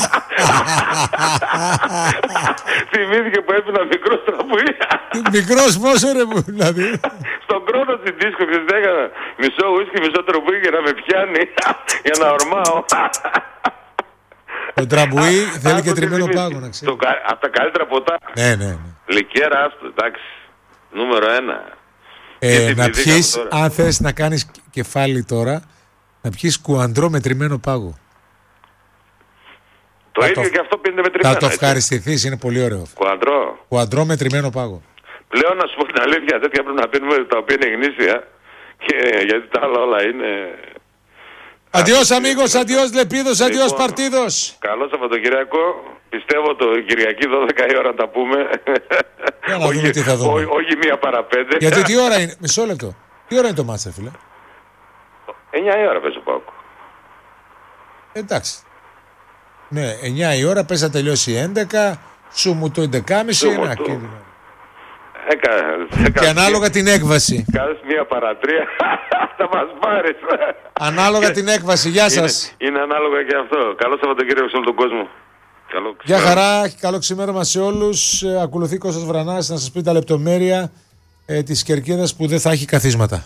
Θυμήθηκε που έπαινα μικρός τραπουή. Μικρός πόσο ρε μου, δηλαδή? Στον κρόνο της δίσκο και της έκανα μισό ουίσκι, μισό τραπουή για να με πιάνει, για να ορμάω. Το τραμπουί θέλει και τριμμένο πάγο, να ξέρει. Από τα καλύτερα ποτά. Ναι, ναι, ναι. Λικέρα, άστο, εντάξει. Νούμερο ένα. Ε, να πιείς, αν θες να κάνεις κεφάλι τώρα, να πιείς κουαντρό με τριμμένο πάγο. Το ίδιο το... και αυτό πίνεται με τριμμένο. Θα το ευχαριστηθείς, είναι πολύ ωραίο. Κουαντρό. Κουαντρό με τριμμένο πάγο. Πλέον να σου πω την αλήθεια, τέτοια πρέπει να πίνουμε τα οποία είναι γνήσια. Και γιατί τα άλλα όλα είναι... Αντιός αμίγος, αντιός λεπίδος, αντιός παρτίδος. Καλό Σαββατοκυριακό. Πιστεύω το Κυριακή δώδεκα η ώρα τα πούμε. Για να δούμε τι θα δούμε. Όχι μία παρά πέντε. Γιατί τι ώρα είναι, μισό λεπτό. Τι ώρα είναι το μάτσα, φίλε? εννιά η ώρα παίζω πάω. Εντάξει. Ναι, εννιά η ώρα, πες να τελειώσει έντεκα. Σου μου το έντεκάμιση είναι ακίνδυνο. Έκα, έκα, και ανάλογα την έκβαση. Κάνεις μία παρατρία, θα μας πάρεις. Ανάλογα την έκβαση, γεια σας. Είναι, είναι ανάλογα και αυτό. Καλό Σαββατοκύριακο σε όλο τον κόσμο. Καλό γεια χαρά, καλό ξημέρωμα σε όλους. Ε, ακολουθεί Κώστας Βρανάς να σας πει τα λεπτομέρεια ε, της κερκίδας που δεν θα έχει καθίσματα.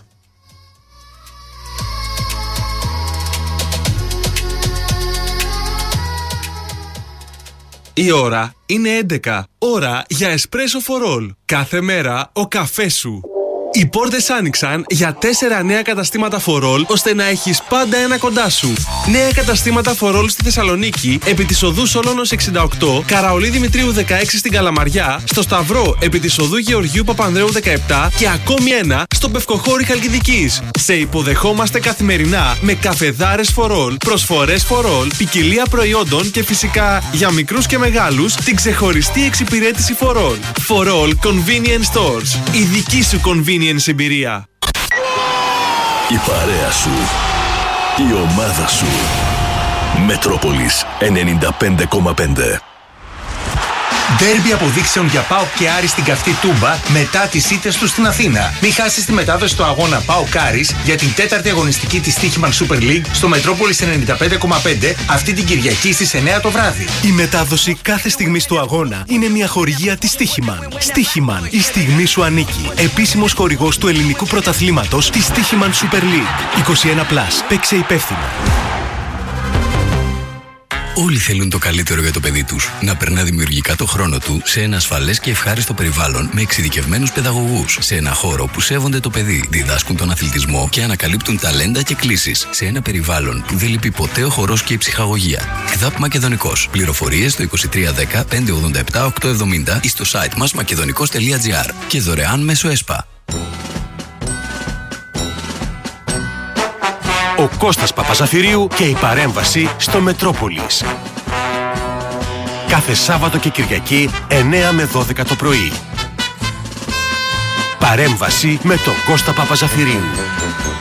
Η ώρα είναι έντεκα. Ώρα για Espresso for All. Κάθε μέρα ο καφές σου. Οι πόρτες άνοιξαν για τέσσερα νέα καταστήματα φορόλ, ώστε να έχεις πάντα ένα κοντά σου. Νέα καταστήματα φορόλ στη Θεσσαλονίκη, επί της οδού Σόλωνος εξήντα οκτώ, Καραολί Δημητρίου δεκαέξι στην Καλαμαριά, στο Σταυρό επί της οδού Γεωργίου Παπανδρέου δεκαεπτά και ακόμη ένα στο Πευκοχώρη Χαλκιδικής. Σε υποδεχόμαστε καθημερινά με καφεδάρες φορόλ, προσφορές φορόλ, ποικιλία προϊόντων και φυσικά για μικρούς και μεγάλους την ξεχωριστή εξυπηρέτηση φορόλ. Φορόλ Convenience Stores. Η δική σου convenience εμπειρία. Η παρέα σου. Η ομάδα σου. Μετρόπολης ενενήντα πέντε κόμμα πέντε. Ντέρμπι αποδείξεων για ΠΑΟΚ και Άρη στην καυτή Τούμπα μετά τις ήττες του στην Αθήνα. Μην χάσεις τη μετάδοση του αγώνα ΠΑΟΚ Άρης για την τέταρτη αγωνιστική της Στίχημαν Super League στο Μετρόπολης ενενήντα πέντε κόμμα πέντε αυτή την Κυριακή στις εννιά το βράδυ. Η μετάδοση κάθε στιγμής του αγώνα είναι μια χορηγία της Στίχημαν. Στίχημαν, η στιγμή σου ανήκει. Επίσημος χορηγός του ελληνικού πρωταθλήματος της Στίχημαν Super League. είκοσι ένα συν. Παίξε υπεύθυνα. Όλοι θέλουν το καλύτερο για το παιδί τους. Να περνά δημιουργικά το χρόνο του σε ένα ασφαλές και ευχάριστο περιβάλλον με εξειδικευμένους παιδαγωγούς. Σε ένα χώρο που σέβονται το παιδί, διδάσκουν τον αθλητισμό και ανακαλύπτουν ταλέντα και κλήσεις. Σε ένα περιβάλλον που δεν λείπει ποτέ ο χορός και η ψυχαγωγία. ΚΔΑΠ Μακεδονικός. Πληροφορίες στο είκοσι τρία δέκα πεντακόσια ογδόντα επτά οκτακόσια εβδομήντα ή στο site μας μακεδονικός τελεία τζι άρ και δωρεάν μέσω ΕΣΠΑ. Ο Κώστας Παπαζαφυρίου και η παρέμβαση στο Μετρόπολης. Κάθε Σάββατο και Κυριακή εννιά με δώδεκα το πρωί. Παρέμβαση με τον Κώστα Παπαζαφυρίου.